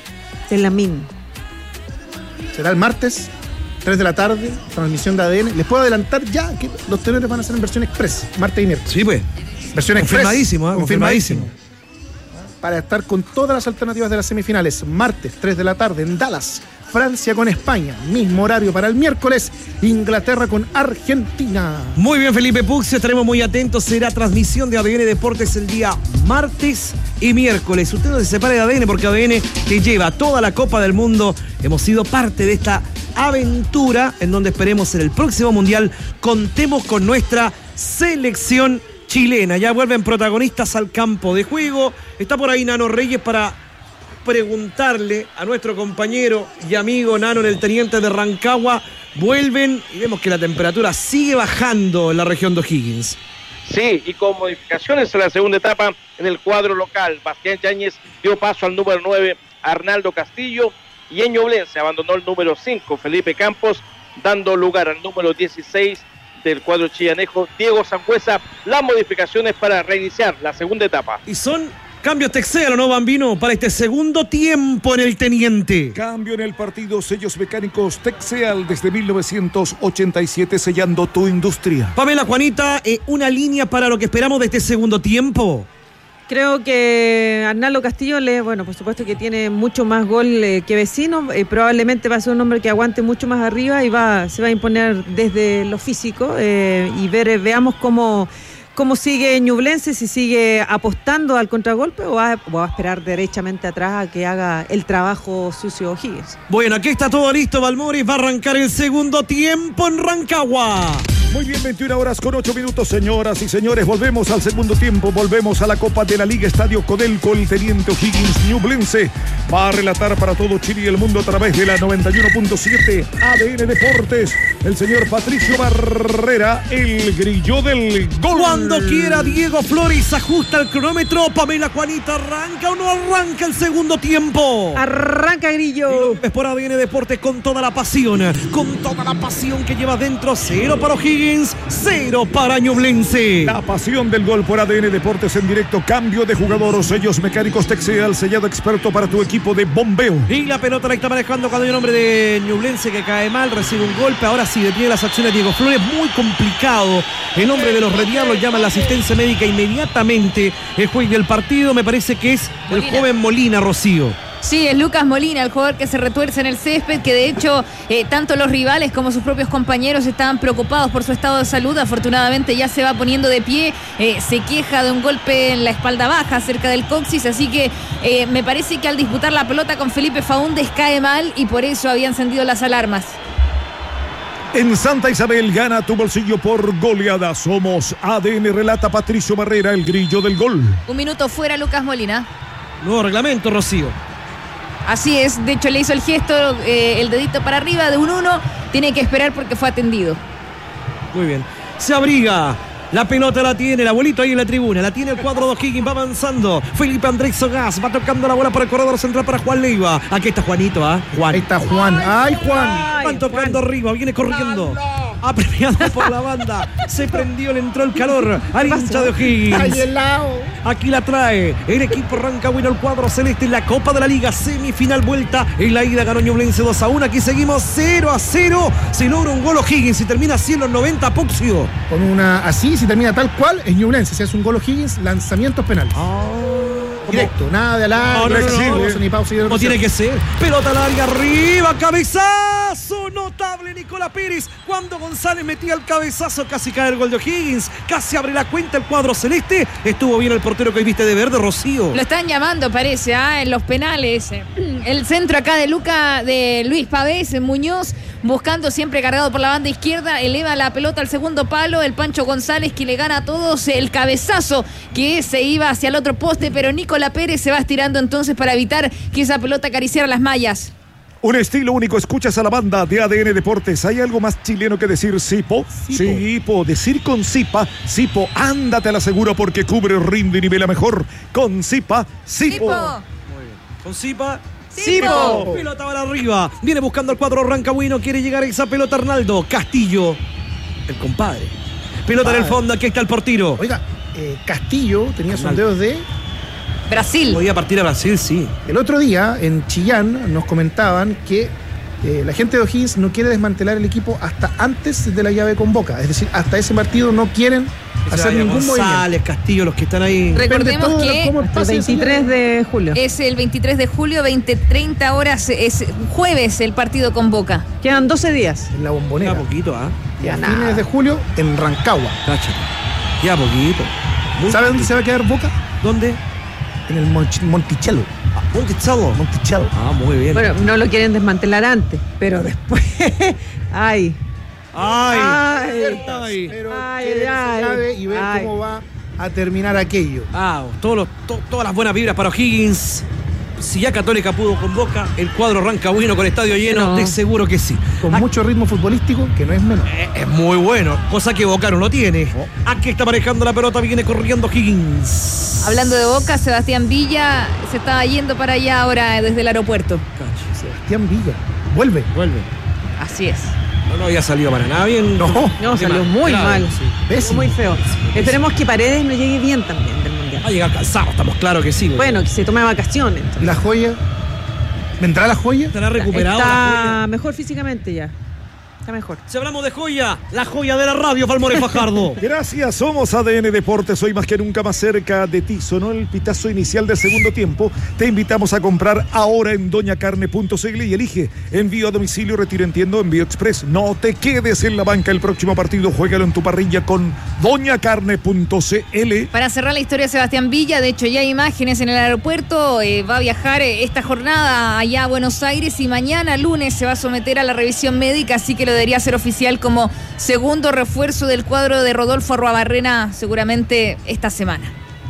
De la min. Será el martes, tres de la tarde, transmisión de A D N. Les puedo adelantar ya que los tenores van a ser en versión express, martes y miércoles. Sí, pues. Versión express. Confirmadísimo, ¿eh? Confirmadísimo. Para estar con todas las alternativas de las semifinales. Martes, tres de la tarde en Dallas. Francia con España. Mismo horario para el miércoles. Inglaterra con Argentina. Muy bien, Felipe Pux, estaremos muy atentos. Será transmisión de A D N Deportes el día martes y miércoles. Usted no se separe de A D N porque A D N te lleva toda la Copa del Mundo. Hemos sido parte de esta aventura en donde esperemos en el próximo Mundial contemos con nuestra selección chilena. Ya vuelven protagonistas al campo de juego. Está por ahí Nano Reyes para preguntarle a nuestro compañero y amigo Nano, el teniente de Rancagua. Vuelven y vemos que la temperatura sigue bajando en la región de O'Higgins. Sí, y con modificaciones en la segunda etapa en el cuadro local. Bastián Yáñez dio paso al número nueve, Arnaldo Castillo, y en Ñublense abandonó el número cinco, Felipe Campos, dando lugar al número dieciséis del cuadro chillanejo, Diego Sangüesa. Las modificaciones para reiniciar la segunda etapa. Y son cambios Texeal, ¿no, Bambino? Para este segundo tiempo en el teniente. Cambio en el partido, sellos mecánicos Texeal desde mil novecientos ochenta y siete, sellando tu industria. Pamela, Juanita, eh, una línea para lo que esperamos de este segundo tiempo. Creo que Arnaldo Castillo, le, bueno, por supuesto que tiene mucho más gol eh, que Vecino, eh, probablemente va a ser un hombre que aguante mucho más arriba y va, se va a imponer desde lo físico eh, y ver, eh, veamos cómo, cómo sigue Ñublense, si sigue apostando al contragolpe o va, o va a esperar derechamente atrás a que haga el trabajo sucio O'Higgins. Bueno, aquí está todo listo, Balmores, va a arrancar el segundo tiempo en Rancagua. Muy bien, veintiuna horas con ocho minutos, señoras y señores. Volvemos al segundo tiempo, volvemos a la Copa de la Liga Estadio Codelco. El teniente O'Higgins Ñublense va a relatar para todo Chile y el mundo a través de la noventa y uno punto siete A D N Deportes. El señor Patricio Barrera, el grillo del gol. Cuando quiera Diego Flores, ajusta el cronómetro. Pamela, Juanita, ¿arranca o no arranca el segundo tiempo? Arranca, Grillo. Es por A D N Deportes con toda la pasión, con toda la pasión que lleva dentro. Cero para O'Higgins, cero para Ñublense. La pasión del gol por A D N Deportes en directo. Cambio de jugador, sellos mecánicos Texeal, sellado experto para tu equipo de bombeo. Y la pelota la está manejando cuando hay un hombre de Ñublense que cae mal, recibe un golpe. Ahora sí detiene las acciones de Diego Flores, muy complicado. El hombre de los Red Diablos llama a la asistencia médica inmediatamente. El juez del partido me parece que es el Molina. joven Molina, Rocío. Sí, es Lucas Molina, el jugador que se retuerce en el césped, que de hecho eh, tanto los rivales como sus propios compañeros estaban preocupados por su estado de salud. Afortunadamente ya se va poniendo de pie, eh, se queja de un golpe en la espalda baja cerca del coxis, así que eh, me parece que al disputar la pelota con Felipe Faúndez cae mal y por eso había encendido las alarmas. En Santa Isabel gana tu bolsillo por goleada. Somos A D N, relata Patricio Barrera, el grillo del gol. Un minuto fuera Lucas Molina. Nuevo reglamento, Rocío. Así es, de hecho le hizo el gesto, eh, el dedito para arriba de un uno, tiene que esperar porque fue atendido. Muy bien. Se abriga. La pelota la tiene el abuelito ahí en la tribuna. La tiene el cuadro de O'Higgins. Va avanzando. Felipe Andrés Sogaz. Va tocando la bola por el corredor central para Juan Leiva. Aquí está Juanito, ¿ah? ¿eh? Juan. Ahí está Juan. ¡Ay, Juan! Van tocando arriba. Viene corriendo. Apremiado por la banda. Se prendió, le entró el calor al hincha de O'Higgins. Aquí la trae el equipo rancagüino, el cuadro celeste en la Copa de la Liga. Semifinal vuelta. En la ida ganó Ñublense dos a uno. Aquí seguimos cero a cero. Se logra un gol O'Higgins y termina así en los noventa, Puxio. Con una así, si termina tal cual, es Ñublense. Si hace un gol O'Higgins, lanzamientos penales. Oh, directo, nada de alargue, no, no, no, no, no, ni pausa ni no tiene que ser. Pelota larga arriba, cabezazo notable Nicolás Pérez. Cuando González metía el cabezazo, casi cae el gol de O'Higgins, casi abre la cuenta el cuadro celeste. Estuvo bien el portero que hoy viste de verde, Rocío. Lo están llamando, parece, ¿ah? En los penales. El centro acá de Luca, de Luis Pavés, Muñoz, buscando siempre cargado por la banda izquierda, eleva la pelota al segundo palo, el Pancho González que le gana a todos, el cabezazo que se iba hacia el otro poste, pero Nicolás Pérez se va estirando entonces para evitar que esa pelota acariciara las mallas. Un estilo único, escuchas a la banda de A D N Deportes. ¿Hay algo más chileno que decir Sipo? Sipo, decir con Sipa, Sipo, ándate a la segura porque cubre, rinde y nivela mejor. Con Sipa, Sipo. Sipo. Muy bien. Con Sipa. Sipo. Pelota para arriba. Viene buscando el cuadro rancagüino. Quiere llegar a esa pelota Arnaldo Castillo. El compadre. Pelota en el fondo. Aquí está el portero. Oiga, eh, Castillo tenía sondeos de Brasil. Podía partir a Brasil, sí. El otro día en Chillán nos comentaban que eh, la gente de O'Higgins no quiere desmantelar el equipo hasta antes de la llave con Boca. Es decir, hasta ese partido no quieren hacer ningún González, movimiento. Castillo, los que están ahí. Recordemos que el veintitrés de julio. Es el veintitrés de julio, veinte treinta horas, es jueves el partido con Boca. Quedan doce días. En la Bombonera. Ya poquito, ¿ah? Y Ya a nada. fines de julio en Rancagua. Cáchate. Ya poquito. Muy ¿Sabe dónde poquito. se va a quedar Boca? ¿Dónde? En el Monch- Monticello. Monticello. Monticello. Ah, muy bien. Bueno, no lo quieren desmantelar antes, pero después. Ay. Ay. Ay. Ay. Pero Ay, quiere que se ay. acabe y ver Ay. cómo va a terminar aquello. Ah, todos los, to- todas las buenas vibras para O'Higgins. Si ya Católica pudo con Boca, el cuadro rancagüino con estadio lleno, No. de seguro que sí. Con Aquí- mucho ritmo futbolístico, que no es menor. Eh, Es muy bueno, cosa que Boca no lo tiene. Aquí está manejando la pelota, viene corriendo Higgins. Hablando de Boca, Sebastián Villa se estaba yendo para allá ahora desde el aeropuerto. Cacho, Sebastián Villa. Vuelve. vuelve. Así es. No, no había salido para nada bien. No. No, Qué salió mal. muy Claro, mal. sí. Pésimo. Muy feo. Esperemos que Paredes no llegue bien también del Mundial. Va a llegar cansado, estamos claros que sí. güey. Bueno, que se tome vacaciones. ¿Y la joya? ¿Vendrá la joya? Estará recuperado. la Está joya. mejor físicamente ya. Está mejor. Si hablamos de joya, la joya de la radio, Palmore Fajardo. Gracias, somos A D N Deportes, hoy más que nunca más cerca de ti. Sonó el pitazo inicial del segundo tiempo. Te invitamos a comprar ahora en doña carne punto c l y elige envío a domicilio, retiro en tienda, envío express. No te quedes en la banca el próximo partido, juégalo en tu parrilla con doña carne punto c l. Para cerrar la historia de Sebastián Villa, de hecho ya hay imágenes en el aeropuerto, eh, va a viajar eh, esta jornada allá a Buenos Aires y mañana lunes se va a someter a la revisión médica, así que lo debería ser oficial como segundo refuerzo del cuadro de Rodolfo Arruabarrena seguramente esta semana.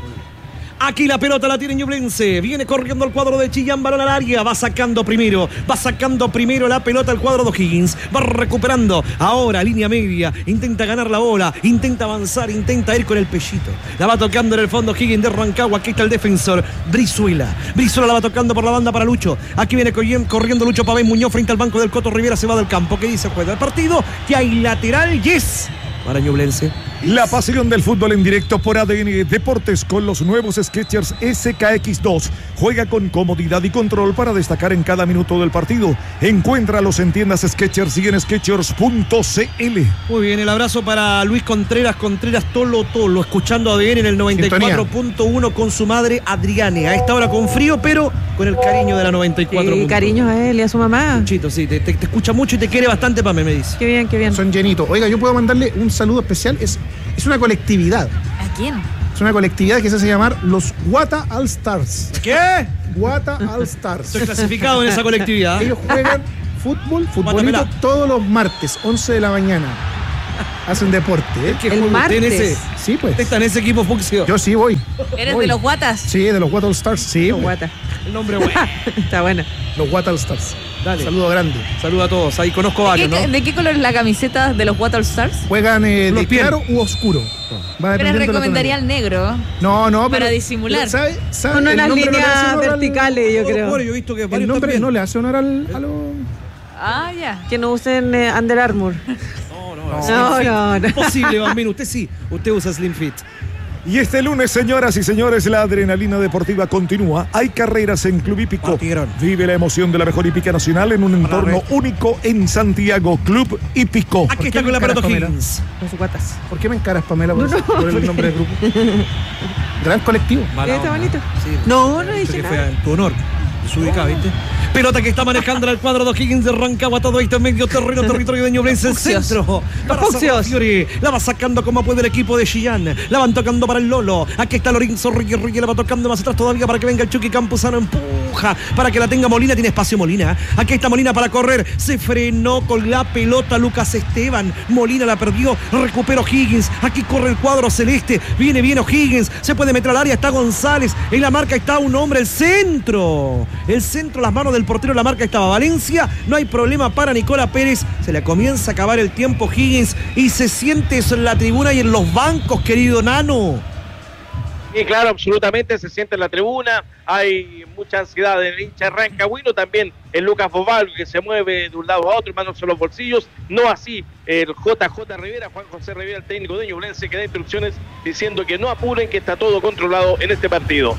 Aquí la pelota la tiene Ñublense. Viene corriendo el cuadro de Chillán, balón al área. Va sacando primero. Va sacando primero la pelota al cuadro de O'Higgins. Va recuperando. Ahora, línea media. Intenta ganar la bola. Intenta avanzar. Intenta ir con el pellito. La va tocando en el fondo O'Higgins de Rancagua. Aquí está el defensor. Brizuela. Brizuela la va tocando por la banda para Lucho. Aquí viene corriendo Lucho Pavés Muñoz frente al banco del Coto Rivera. Se va del campo. ¿Qué dice? Juega el partido. Que hay lateral. Yes. Para Ñublense. La pasión del fútbol en directo por A D N Deportes con los nuevos Skechers S K X dos. Juega con comodidad y control para destacar en cada minuto del partido. Encuéntralos en tiendas Skechers y en skechers punto c l. Muy bien, el abrazo para Luis Contreras, Contreras Tolo Tolo, escuchando A D N en el noventa y cuatro punto uno con su madre Adriane. A esta hora con frío, pero con el cariño de la noventa y cuatro. Sí, cariño a él y a su mamá. Chito, sí, te, te, te escucha mucho y te quiere bastante, Pame, me dice. Qué bien, qué bien. Son llenitos. Oiga, yo puedo mandarle un saludo especial. Es, es una colectividad. ¿A quién? Es una colectividad que se hace llamar los Guata All Stars. ¿Qué? Guata All Stars. Estoy clasificado en esa colectividad. Ellos juegan fútbol, futbolito Guatemala. todos los martes, once de la mañana. Hacen deporte, ¿eh? ¿Qué El juega usted en martes. ese? Sí, pues. Usted está en ese equipo Fuxio. Yo sí voy. ¿Eres Voy. de los guatas? Sí, de los Guata All Stars. Sí, Los pues. guata. El nombre bueno. Está buena. Los Guata All Stars. Dale. Saludo grande. Saluda a todos. Ahí conozco ¿De varios, qué, ¿no? de qué color es la camiseta de los Guata All Stars? Juegan eh, Los de piel. claro u oscuro. Va Pero dependiendo de la recomendaría el tonalidad. negro. No, no, para pero- disimular. ¿Sabe? ¿Sabe? Con El unas nombre no le hace líneas honor al- verticales, yo Todos creo. jugadores, yo he visto que El varios nombre también. no le hace honor al, a los... Ah, ya. Que no usen eh, Under Armour. No, no, No, no, no. Imposible, Bambino. Usted sí. Usted usa Slim Fit. Y este lunes, señoras y señores, la adrenalina deportiva continúa. Hay carreras en Club Hípico. Partieron. Vive la emoción de la mejor hípica nacional en un entorno único en Santiago. Club Hípico. Aquí qué está me con la encaras, pelota Pamela? Higgins. Con sus guatas. ¿Por qué me encaras, Pamela, por, No, no, por el nombre del grupo? Gran colectivo. Mala Está onda. bonito. Sí. No, no Esto dije que nada. fue en tu honor. Su ubicada, ¿viste? Pelota que está manejando el cuadro de Higgins de Rancagua, todo esto en medio terreno, territorio de Ñublense, el Fucsios. centro. Para Fucsios. Sarrafiori. La va sacando como puede el equipo de Chillán. La van tocando para el Lolo. Aquí está Lorenzo Reyes, Reyes la va tocando más atrás todavía para que venga el Chucky Campuzano. Empuja para que la tenga Molina. Tiene espacio Molina. Aquí está Molina para correr. Se frenó con la pelota Lucas Esteban. Molina la perdió. Recuperó Higgins. Aquí corre el cuadro celeste. Viene bien O'Higgins. Se puede meter al área. Está González. En la marca está un hombre. El centro. El centro, las manos del portero. La marca estaba Valencia. No hay problema para Nicola Pérez. Se le comienza a acabar el tiempo Higgins. Y se siente eso en la tribuna y en los bancos, querido Nano. Y claro, absolutamente se siente en la tribuna, hay mucha ansiedad en el hincha rancagüino, también el Lucas Bobalgo que se mueve de un lado a otro, manos en los bolsillos, no así el J J Rivera, Juan José Rivera, el técnico de Ñublense, que da instrucciones diciendo que no apuren, que está todo controlado en este partido.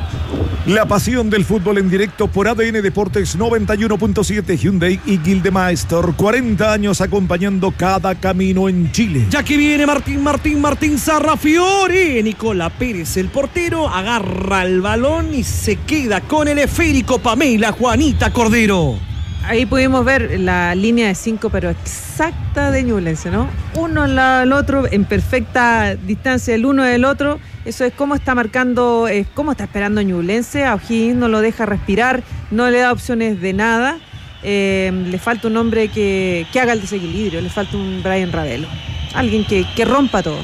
La pasión del fútbol en directo por A D N Deportes noventa y uno punto siete Hyundai y Gildemeister. cuarenta años acompañando cada camino en Chile. Ya que viene Martín, Martín, Martín Sarrafiori. Nicola Pérez, el portero, agarra el balón y se queda con el esférico. Pamela Juanita Cordero. Ahí pudimos ver la línea de cinco, pero exacta de Ñublense, ¿no? Uno al lado del otro, en perfecta distancia el uno del otro. Eso es cómo está marcando, es cómo está esperando Ñublense. A O'Higgins no lo deja respirar, no le da opciones de nada. Eh, le falta un hombre que, que haga el desequilibrio, le falta un Brian Ravelo. Alguien que, que rompa todo.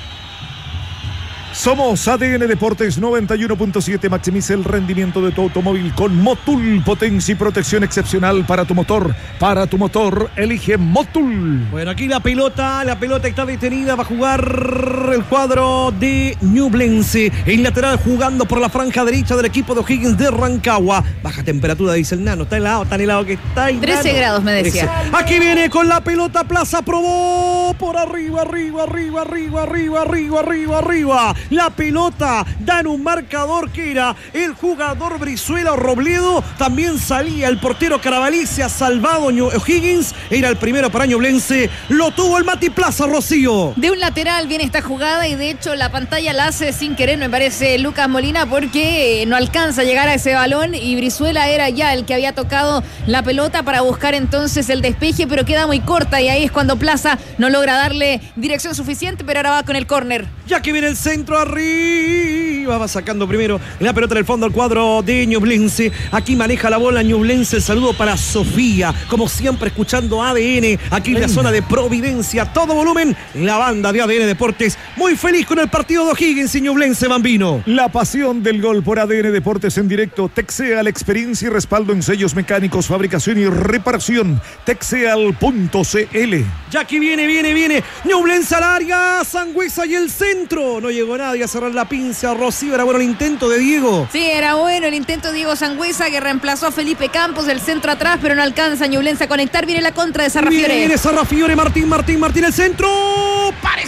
Somos A D N Deportes noventa y uno punto siete. Maximiza el rendimiento de tu automóvil con Motul. Potencia y protección excepcional para tu motor. Para tu motor, elige Motul. Bueno, aquí la pelota, la pelota está detenida, va a jugar el cuadro de Ñublense. El lateral jugando por la franja derecha del equipo de O'Higgins de Rancagua. Baja temperatura, dice el Nano, está helado, tan helado que está. el trece Nano. grados, me decía. trece. Aquí viene con la pelota, Plaza probó por arriba, arriba, arriba, arriba, arriba, arriba, arriba, arriba. La pelota da en un marcador que era el jugador Brizuela o Robledo. También salía el portero Carabalí, se ha salvado O'Higgins. Era el primero para Ñublense. Lo tuvo el Mati Plaza, Rocío. De un lateral viene esta jugada y de hecho la pantalla la hace sin querer, me parece, Lucas Molina, porque no alcanza a llegar a ese balón y Brizuela era ya el que había tocado la pelota para buscar entonces el despeje, pero queda muy corta y ahí es cuando Plaza no logra darle dirección suficiente, pero ahora va con el córner. Ya que viene el centro arriba, va sacando primero la pelota en el fondo al cuadro de Ñublense. Aquí maneja la bola Ñublense. El saludo para Sofía, como siempre escuchando A D N aquí en la zona de Providencia. Todo volumen, la banda de A D N Deportes. Muy feliz con el partido de O'Higgins y Ñublense, Bambino. La pasión del gol por A D N Deportes en directo. Texeal, experiencia y respaldo en sellos mecánicos, fabricación y reparación. Texeal punto c l. Ya que viene, viene, viene. Ñublense al área. Sangüesa y el centro. No llegó nadie a cerrar la pinza. Rocío, era bueno el intento de Diego. Sí, era bueno el intento de Diego Sangüesa, que reemplazó a Felipe Campos, el centro atrás, pero no alcanza Ñublense a conectar. Viene la contra de Sarrafiore. Viene, viene Sarrafiore, Martín, Martín, Martín, el centro. Parece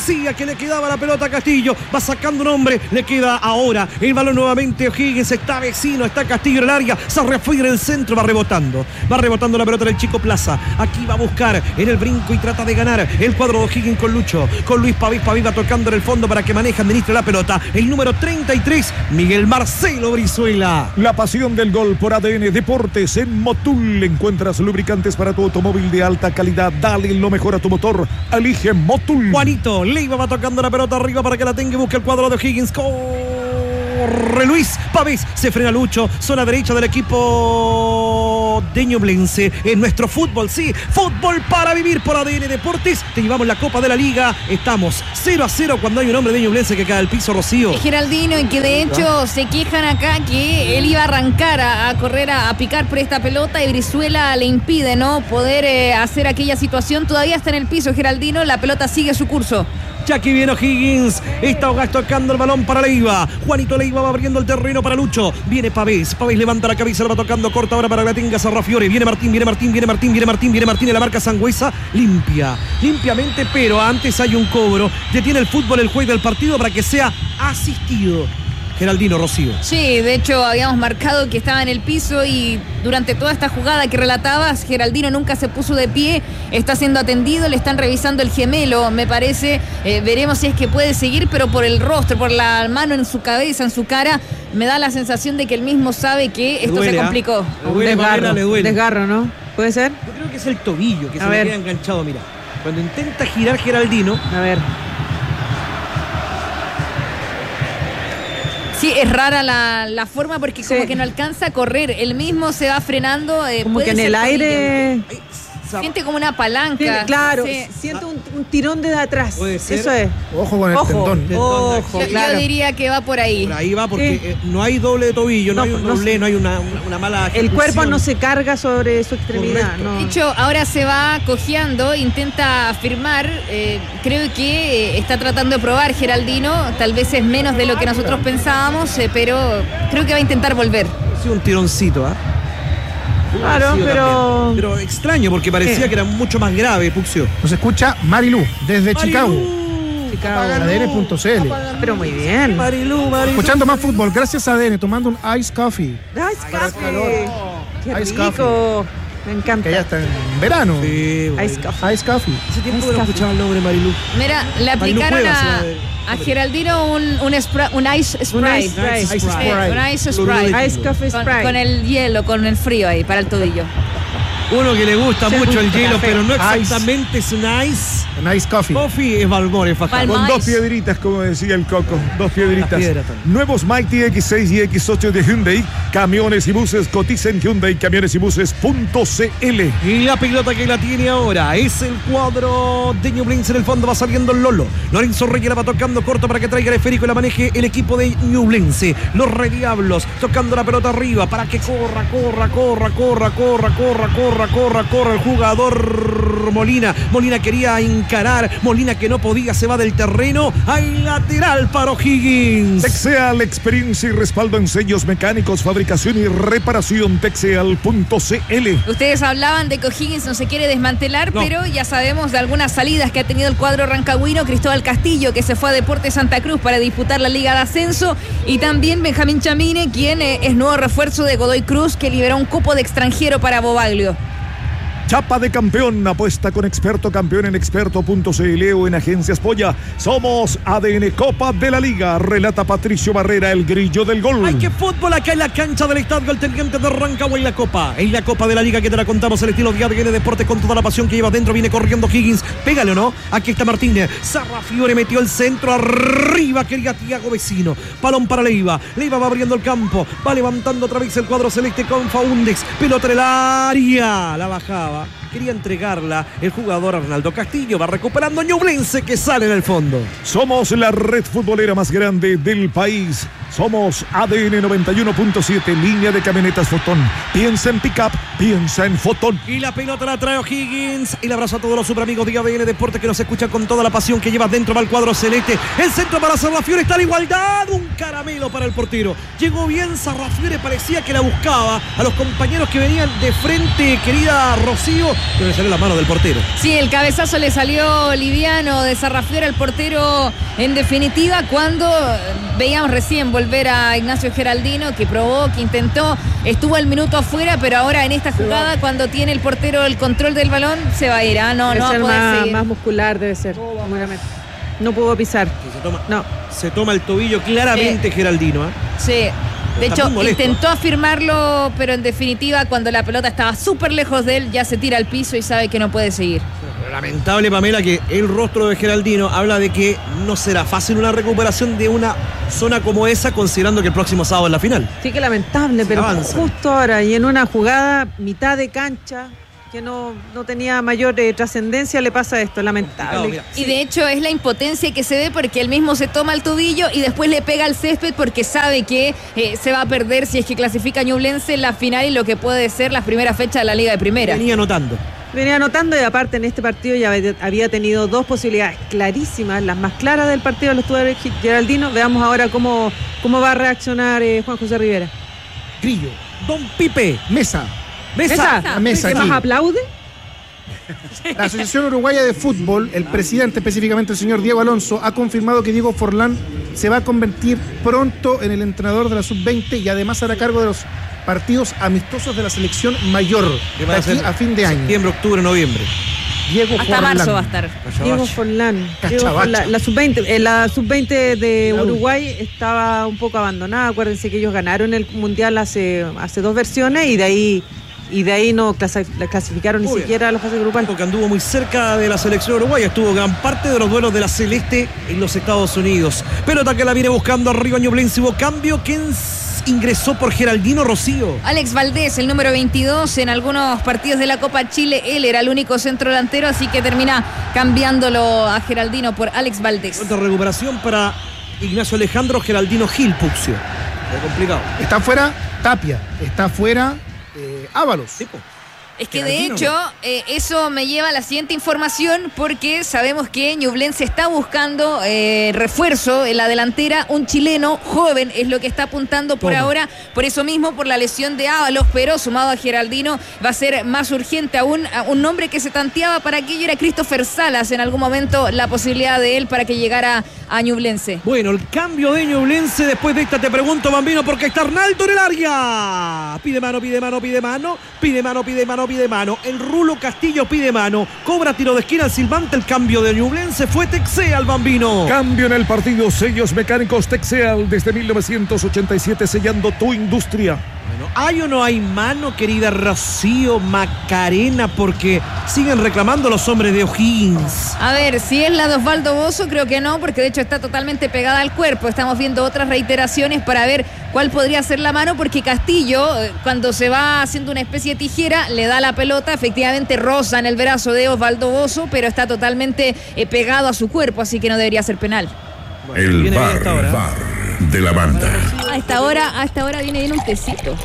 parecía que le quedaba la pelota a Castillo, va sacando un hombre, le queda ahora el balón nuevamente O'Higgins, está vecino, está Castillo en el área, se refiere el centro, va rebotando, va rebotando la pelota del Chico Plaza, aquí va a buscar en el brinco y trata de ganar el cuadro de O'Higgins con Lucho, con Luis Pavés, Pavés va tocando en el fondo para que maneje, administre la pelota, el número treinta y tres, Miguel Marcelo Brizuela. La pasión del gol por A D N Deportes. En Motul encuentras lubricantes para tu automóvil de alta calidad. Dale lo mejor a tu motor. Elige Motul. Juanito Leiva va tocando la pelota arriba para que la tenga y busque el cuadro de O'Higgins. Corre Luis Pavés, se frena Lucho, zona derecha del equipo de Ñublense. En nuestro fútbol, sí, fútbol para vivir por A D N Deportes. Te llevamos la Copa de la Liga. Estamos cero a cero cuando hay un hombre de Ñublense que cae al piso, Rocío. Geraldino, y que de hecho se quejan acá que él iba a arrancar a, a correr, a, a picar por esta pelota y Brizuela le impide, ¿no? Poder eh, hacer aquella situación. Todavía está en el piso Geraldino, la pelota sigue su curso. Ya que viene O'Higgins, está tocando el balón para Leiva. Juanito Leiva va abriendo el terreno para Lucho. Viene Pavés, Pavés levanta la cabeza, la va tocando corta ahora para que la tenga Sarrafiore. Viene Martín, viene Martín, viene Martín, viene Martín, viene Martín en la marca Sangüesa. Limpia, limpiamente, pero antes hay un cobro. Detiene el fútbol el juez del partido para que sea asistido. Geraldino, Rocío. Sí, de hecho habíamos marcado que estaba en el piso y durante toda esta jugada que relatabas, Geraldino nunca se puso de pie, está siendo atendido, le están revisando el gemelo, me parece, eh, veremos si es que puede seguir, pero por el rostro, por la mano en su cabeza, en su cara, me da la sensación de que él mismo sabe que esto duele, se complicó. ¿eh? Un desgarro, le duele. Desgarro, ¿no? ¿Puede ser? Yo creo que es el tobillo que A se ver. le queda enganchado, mira. Cuando intenta girar Geraldino. A ver. Sí, es rara la, la forma porque como Sí. que no alcanza a correr. Él mismo se va frenando. Eh, Como puede que en ser el tobillo. aire. Siente como una palanca. Tiene- claro, Sí. siento un, un tirón desde atrás. Puede ser. Eso es. Ojo con el Ojo, tendón. ojo, Yo, claro. yo diría que va por ahí. Por ahí va porque Sí. eh, no hay doble de tobillo, no, No, hay un no doble, sé. no hay una, una, una mala El cuerpo ejecución. no se carga sobre su extremidad. Correcto. No. De hecho, ahora se va cojeando, intenta firmar. eh, creo que eh, está tratando de probar Geraldino. Tal vez es menos de lo que nosotros pensábamos, eh, pero creo que va a intentar volver. Ha sido un tironcito, ¿ah? Claro, Ha sido pero- también. Pero extraño porque parecía ¿Qué? que era mucho más grave, Puxio. Nos escucha Marilú desde Chicago. Chicago. A D N punto C L. Pero muy bien. Marilú, Marilú. Escuchando más fútbol, gracias a A D N, tomando un ice coffee. Ice Para el calor. coffee. Qué Ice rico. Me encanta. Que ya está en verano. Sí, bueno. Ice coffee. Ice coffee. Hace tiempo Ice que no coffee. escuchaba el nombre Marilú. Mira, le Marilú aplicaron Cuevas, la a, de- a Geraldino un, un, spra- un ice Un spray. ice spray. Ice Sí, Sprite. un ice Fluoruro spray. de Ice coffee Con, spray. con el hielo, con el frío ahí, para el tobillo. Uno que le gusta Se mucho el gusta hielo, café. pero no Ice. exactamente es un ice. Un ice coffee. Coffee es Balmore, Fajardo. Balmore. Con dos Más. piedritas, como decía el Coco. Dos piedritas. Las piedras también. Nuevos Mighty X seis y X ocho de Hyundai. Camiones y buses. Cotiza en Hyundai Camiones y Buses punto C L. Y la pelota que la tiene ahora es el cuadro de Ñublense. En el fondo va saliendo el Lolo. Lorenzo Reyes la va tocando corto para que traiga el esférico y la maneje el equipo de Ñublense. Los Rediablos tocando la pelota arriba para que corra, corra, corra, corra, corra, corra, corra, corra, corra el jugador Molina. Molina quería encarar. Molina que no podía, se va del terreno. Hay lateral para O'Higgins. Texeal, experiencia y respaldo en sellos mecánicos, fabricación y reparación. Texeal punto C L. Ustedes hablaban de que O'Higgins no se quiere desmantelar, No. pero ya sabemos de algunas salidas que ha tenido el cuadro rancagüino. Cristóbal Castillo, que se fue a Deportes Santa Cruz para disputar la Liga de Ascenso, y también Benjamín Chamine, quien eh, es nuevo refuerzo de Godoy Cruz, que liberó un cupo de extranjero para Bobaglio. Chapa de campeón, apuesta con experto campeón en experto punto C L o en Agencias Polla. Somos A D N Copa de la Liga, relata Patricio Barrera, el grillo del gol. Hay que fútbol acá en la cancha del estadio El Teniente de Rancagua en la Copa. En la Copa de la Liga que te la contamos, el estilo de A D N Deportes con toda la pasión que lleva dentro. Viene corriendo Higgins. Pégale o no. Aquí está Martínez. Sarrafiore metió el centro arriba. Quería Tiago Vecino. Balón para Leiva. Leiva va abriendo el campo. Va levantando otra vez el cuadro celeste con Faúndex. Pelota en el área. La bajaba. Quería entregarla el jugador Arnaldo Castillo. Va recuperando Ñublense que sale en el fondo. Somos la red futbolera más grande del país. Somos A D N noventa y uno punto siete, línea de camionetas Fotón. Piensa en pick-up, piensa en Fotón. Y la pelota la trae O'Higgins. Y le abrazo a todos los super amigos de A D N Deportes que nos escuchan con toda la pasión que lleva dentro. Va el cuadro celeste. El centro para Sarrafiore. Está la igualdad. Un caramelo para el portero. Llegó bien Sarrafiore. Parecía que la buscaba a los compañeros que venían de frente, querida Rocío. Debe salir la mano del portero. Sí, el cabezazo le salió liviano de Sarrafiora al portero en definitiva cuando veíamos recién volver a Ignacio Geraldino que probó, que intentó, estuvo el minuto afuera, pero ahora en esta jugada cuando tiene el portero el control del balón se va a ir, ¿ah? No, debe no va ser a poder más, seguir. más muscular debe ser, seguramente. No pudo pisar. Se toma, No. se toma el tobillo claramente Sí. Geraldino. ¿eh? Sí. De Está hecho, muy molesto. intentó afirmarlo, pero en definitiva, cuando la pelota estaba súper lejos de él, ya se tira al piso y sabe que no puede seguir. Pero lamentable, Pamela, que el rostro de Geraldino habla de que no será fácil una recuperación de una zona como esa, considerando que el próximo sábado es la final. Sí, que lamentable, Se pero avanza. justo ahora y en una jugada mitad de cancha que no, no tenía mayor eh, trascendencia le pasa esto, lamentable. No, mira, Y de hecho es la impotencia que se ve porque él mismo se toma el tobillo y después le pega al césped porque sabe que eh, se va a perder si es que clasifica a Ñublense en la final y lo que puede ser la primera fecha de la Liga de Primera. venía anotando. Venía anotando y aparte en este partido ya había- había tenido dos posibilidades clarísimas, las más claras del partido, los tuvo Geraldino. Veamos ahora cómo, cómo va a reaccionar eh, Juan José Rivera. Grillo, Don Pipe, Mesa. Mesa. La mesa ¿Qué aquí. más aplaude? La Asociación Uruguaya de Fútbol, el presidente, específicamente el señor Diego Alonso, ha confirmado que Diego Forlán se va a convertir pronto en el entrenador de la sub veinte y además hará cargo de los partidos amistosos de la selección mayor Que de van a aquí ser a fin de año. Septiembre, octubre, noviembre. Diego Hasta Forlán. marzo va a estar. Diego Forlán. Diego Cachabacha. Forlán. La sub veinte, eh, la sub veinte de La Uruguay estaba un poco abandonada. Acuérdense que ellos ganaron el mundial hace, hace dos versiones y de ahí y de ahí no clasi- la clasificaron ni Muy bien. siquiera a la fase grupal. Que anduvo muy cerca de la selección uruguaya, estuvo gran parte de los duelos de la Celeste en los Estados Unidos. Pelota que la viene buscando arriba Ñublense, hubo cambio. ¿Quién s- ingresó por Geraldino Rocío? Alex Valdés, el número veintidós, en algunos partidos de la Copa Chile, él era el único centro delantero, así que termina cambiándolo a Geraldino por Alex Valdés. Otra recuperación para Ignacio Alejandro Geraldino Gil Puxio. Fue complicado. Está fuera Tapia, está fuera eh, Ábalos. Tipo. Es que de Geraldino, hecho, eh, eso me lleva a la siguiente información porque sabemos que Ñublense está buscando eh, refuerzo en la delantera, un chileno joven es lo que está apuntando por Toma. ahora, por eso mismo, por la lesión de Ábalos, pero sumado a Geraldino va a ser más urgente aún, a un nombre que se tanteaba para aquello era Christopher Salas, en algún momento la posibilidad de él para que llegara a Ñublense. Bueno, el cambio de Ñublense, después de esta te pregunto, Bambino, porque está Arnaldo en el área. Pide mano, pide mano, pide mano, pide mano, pide mano, pide mano. El Rulo Castillo pide mano. Cobra tiro de esquina al silbante. El cambio de Ñublense fue Texea al Bambino. Cambio en el partido, sellos mecánicos Texeal desde mil novecientos ochenta y siete, sellando tu industria. Bueno, ¿hay o no hay mano, querida Rocío Macarena? Porque siguen reclamando los hombres de O'Higgins. A ver, si es la de Osvaldo Bozo, creo que no, porque de hecho está totalmente pegada al cuerpo. Estamos viendo otras reiteraciones para ver cuál podría ser la mano, porque Castillo, eh, cuando se va haciendo una especie de tijera, le da la pelota, efectivamente roza en el brazo de Osvaldo Bozo, pero está totalmente eh, pegado a su cuerpo, así que no debería ser penal. Bueno, El viene bien bar, esta hora. bar de la banda. A esta hora, a esta hora viene bien un tecito.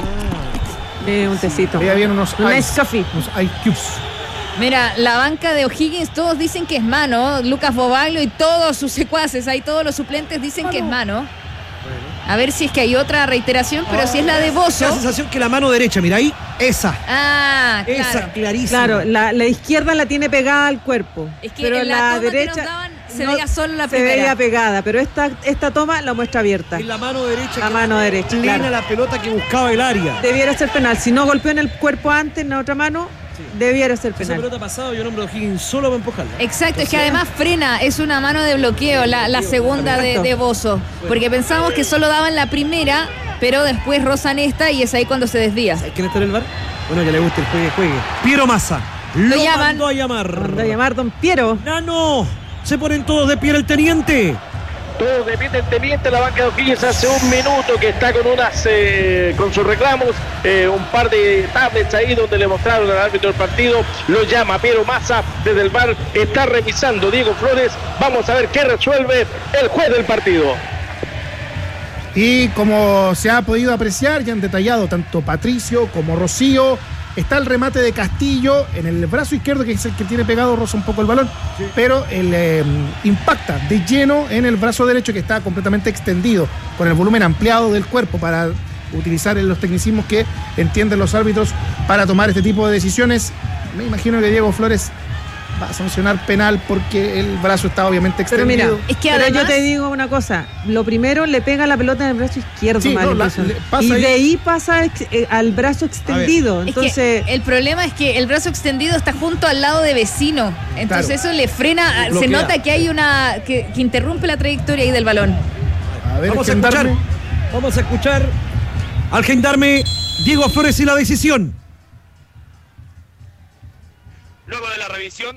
De un tecito. Ahí habían unos Un ice, ice coffee. unos ice cubes. Mira, la banca de O'Higgins, todos dicen que es mano. Lucas Bobaglio y todos sus secuaces, ahí todos los suplentes dicen que es mano. A ver si es que hay otra reiteración, pero si es la de Bozo. La sensación que la mano derecha, mira ahí, esa. Ah, claro. Esa, clarísima. Claro, la, la izquierda la tiene pegada al cuerpo. Es que pero en la la toma que derecha nos daban se no- veía solo la se primera. veía pegada, pero esta, esta toma la muestra abierta. En la mano derecha. La que mano fue derecha, plena claro. la pelota que buscaba el área. Debiera ser penal. Si no golpeó en el cuerpo antes, en la otra mano, debiera ser Esa penal. pelota pasada y el hombre de O'Higgins solo va a empujarla. Exacto, es que además frena, es una mano de bloqueo, la, la segunda de, de Bozo. Porque pensamos que solo daban la primera, pero después rozan esta y es ahí cuando se desvía. ¿Sabes quién está en el bar? Bueno, ya le gusta el juegue, juegue. Piero Massa. Lo, Lo llaman. mandó a llamar. Mandó a llamar Don Piero. ¡Nano! Se ponen todos de pie el teniente. Todo depende del teniente, la banca de O'Higgins hace un minuto que está con unas eh, con sus reclamos, eh, un par de tablets ahí donde le mostraron al árbitro del partido, lo llama Piero Massa desde el bar, está revisando Diego Flores, vamos a ver qué resuelve el juez del partido. Y como se ha podido apreciar, ya han detallado tanto Patricio como Rocío, está el remate de Castillo en el brazo izquierdo, que es el que tiene pegado, roza un poco el balón, pero el, eh, impacta de lleno en el brazo derecho, que está completamente extendido, con el volumen ampliado del cuerpo, para utilizar los tecnicismos que entienden los árbitros para tomar este tipo de decisiones. Me imagino que Diego Flores va a sancionar penal porque el brazo está obviamente Pero extendido. mira, Es que pero además- yo te digo una cosa. Lo primero, le pega la pelota en el brazo izquierdo. Sí, mal no, la- impresión. le pasa y ahí- de ahí pasa ex- eh, al brazo extendido. Es Entonces, que el problema es que el brazo extendido está junto al lado de Vecino. Entonces eso le frena, se Bloquea. nota que hay una. Que, que interrumpe la trayectoria ahí del balón. A ver, Vamos a gendarme. escuchar, vamos a escuchar al gendarme Diego Flores y la decisión. Luego de la revisión,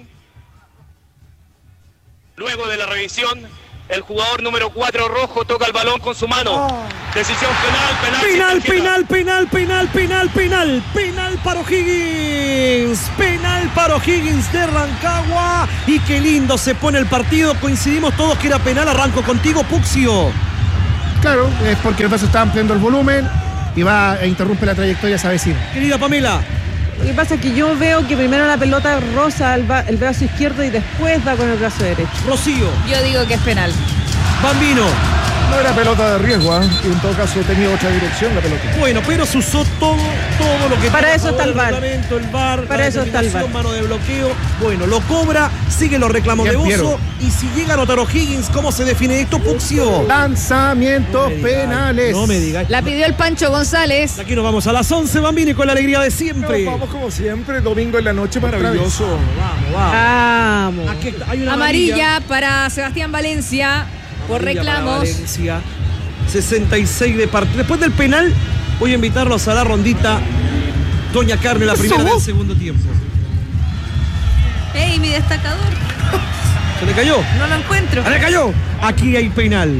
luego de la revisión, el jugador número cuatro rojo toca el balón con su mano. Decisión penal, penal. sin Penal, tarjeta. penal, penal, penal, penal, penal, penal para O'Higgins, penal para O'Higgins de Rancagua. Y qué lindo se pone el partido. Coincidimos todos que era penal. Arranco contigo, Puxio. Claro, es porque el brazo está ampliando el volumen y va e interrumpe la trayectoria esa vecina. Querida Pamela. lo que pasa es que yo veo que primero la pelota roza el, ba- el brazo izquierdo y después va con el brazo derecho. Rocío. Yo digo que es penal. Bambino. No era pelota de riesgo, ¿eh? Y en todo caso tenía otra dirección la pelota. Bueno, pero se usó todo, todo lo que Para tuvo a eso favor está el V A R. reglamento, el V A R, Para la eso está el V A R. determinación, mano de bloqueo. Bueno, lo cobra, sigue los reclamos Bien, de Piero. Bozo. Y si llega a anotar O'Higgins, ¿cómo se define esto, Puxio? Lanzamientos No me digáis, penales. No me digas. La pidió el Pancho González. Aquí nos vamos a las once, Bambini, con la alegría de siempre. Nos vamos como siempre, domingo en la noche, maravilloso. Vamos, vamos. Vamos. Aquí está, hay una Amarilla para Sebastián Valencia por Amarilla para reclamos. Valencia. sesenta y seis de partido. Después del penal, voy a invitarlos a la rondita. Doña Carmen, la primera del segundo tiempo. ¡Ey, mi destacador! ¿Se le cayó? No lo encuentro. ¡Se le cayó! Aquí hay penal.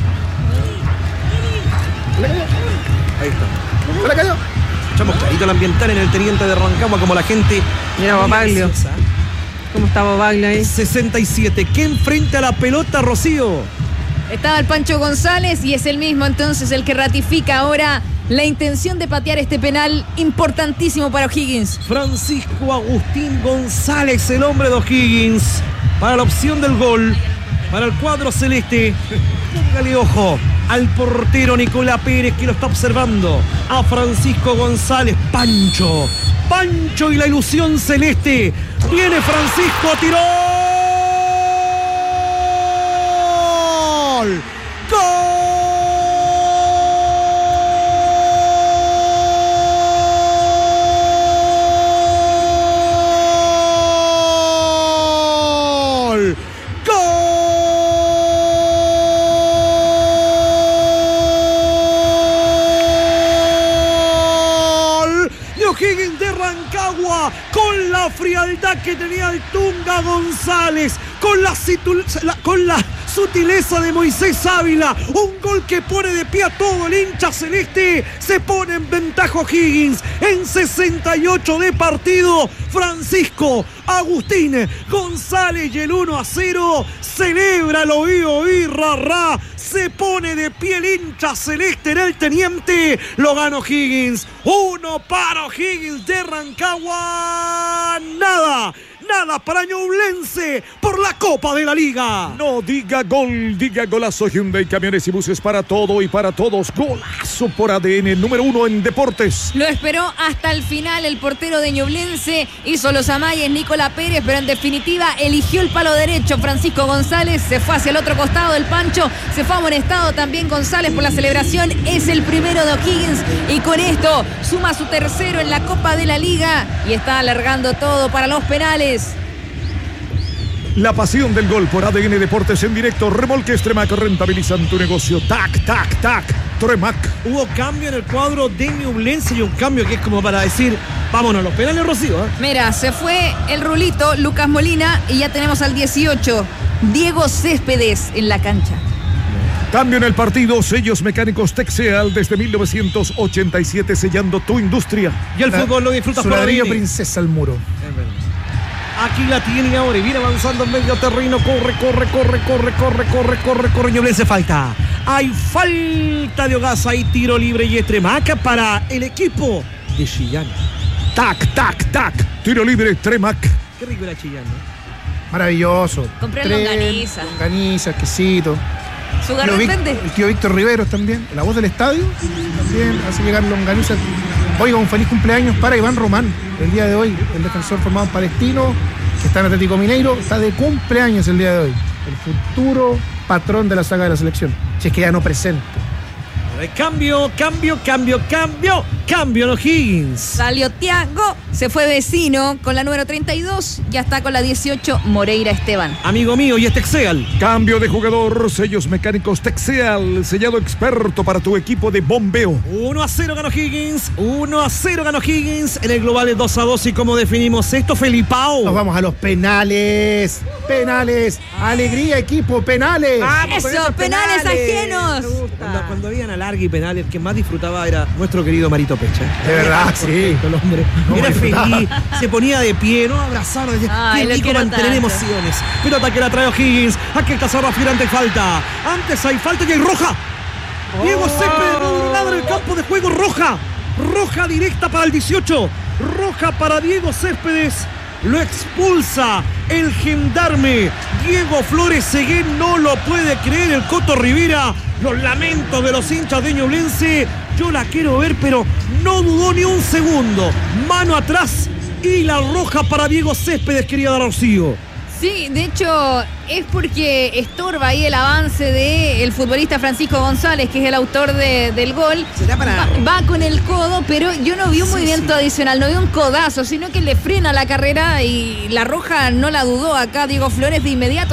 Ahí está. ¿Se la cayó? Echamos clarito el ambiental en el teniente de Rancagua como la gente. Mira, Babaglio. ansiosa. ¿Cómo está Babaglio ahí? sesenta y siete. ¿Qué enfrenta a la pelota, Rocío? Estaba el Pancho González y es el mismo entonces el que ratifica ahora la intención de patear este penal importantísimo para O'Higgins. Francisco Agustín González, el hombre de O'Higgins, para la opción del gol, para el cuadro celeste. Póngale ojo al portero Nicolás Pérez, que lo está observando. A Francisco González, Pancho. Pancho y la ilusión celeste. Viene Francisco, tiró. ¡Gol! ¡Gol! ¡Gol! De O'Higgins de Rancagua, con la frialdad que tenía el Tunga González, con la, situ- la- con la sutileza de Moisés Ávila, un gol que pone de pie a todo el hincha celeste. Se pone en ventaja O'Higgins en sesenta y ocho de partido. Francisco Agustín González y el uno a cero. Celebra el oído y rarra. Se pone de pie el hincha celeste en el teniente. Lo gana O'Higgins. Uno para O'Higgins de Rancagua. Nada. Nada para Ñublense por la Copa de la Liga. No diga gol, diga golazo. Hyundai, camiones y buses para todo y para todos. Golazo por A D N, número uno en deportes. Lo esperó hasta el final el portero de Ñublense, hizo los amayes Nicolás Pérez, pero en definitiva eligió el palo derecho Francisco González, se fue hacia el otro costado del Pancho, se fue amonestado también González por la celebración, es el primero de O'Higgins y con esto suma su tercero en la Copa de la Liga y está alargando todo para los penales. La pasión del gol por A D N Deportes en directo. Remolques Tremac, rentabilizan tu negocio. Tac, tac, tac. Tremac. Hubo cambio en el cuadro de Ñublense y un cambio que es como para decir, vámonos, los penales, Rocío. ¿eh? Mira, se fue el rulito Lucas Molina y ya tenemos al dieciocho, Diego Céspedes en la cancha. Cambio en el partido. Sellos mecánicos Texeal desde mil novecientos ochenta y siete, sellando tu industria. Y el La- fútbol lo disfrutas Su por ladrillo A D N. princesa al muro. Aquí la tiene ahora y viene avanzando en medio terreno. Corre, corre, corre, corre, corre, corre, corre, corre. Ñublense falta. Hay falta de Ogasa y tiro libre y Tremac para el equipo de Chillán. Tac, tac, tac. Tiro libre, Tremac. Qué rico era Chillán, ¿no? Maravilloso. Compré Tren, longaniza. Longaniza, exquisito. Su Tío Vic- vende. El tío Víctor Riveros también, la voz del estadio, también hace llegar longaniza Oiga, un feliz cumpleaños para Iván Román, el día de hoy, el defensor formado en Palestino, que está en Atlético Mineiro, está de cumpleaños el día de hoy. El futuro patrón de la saga de la selección, si es que ya no presente. Cambio, cambio, cambio, cambio, cambio en O'Higgins. Salió Thiago, se fue Vecino con la número treinta y dos, ya está con la dieciocho Moreira Esteban. Amigo mío, y es Texeal. Cambio de jugador, sellos mecánicos Texeal, sellado experto para tu equipo de bombeo. uno a cero ganó Higgins, uno a cero ganó Higgins. En el global es dos a dos. ¿Y cómo definimos esto, Felipao? Nos vamos a los penales. Penales. Alegría, equipo, penales. Eso, penales, penales ajenos. Cuando, cuando habían alargue y penales, el que más disfrutaba era nuestro querido Marito Pecha. De verdad, sí. El hombre No era disfrutaba. feliz, se ponía de pie, ¿no? Abrazado, decía, Ay, qué lo rico quiero mantener tanto. emociones. Pelota que la trae O'Higgins. Aquí está Zarra Firante, falta. Antes hay falta y hay roja. Diego Céspedes no duró nada en el campo de juego. Roja. Roja directa para el dieciocho. Roja para Diego Céspedes. Lo expulsa el gendarme Diego Flores Seguén. No lo puede creer el Coto Rivera. Los lamentos de los hinchas de Ñublense. Yo la quiero ver, pero no dudó ni un segundo. Mano atrás y la roja para Diego Céspedes, querida Rocío. Sí, de hecho es porque estorba ahí el avance del futbolista Francisco González, que es el autor de, del gol. ¿Será para...? Va, va con el codo, pero yo no vi un Sí, movimiento sí. adicional, no vi un codazo, sino que le frena la carrera y la roja no la dudó acá Diego Flores de inmediato.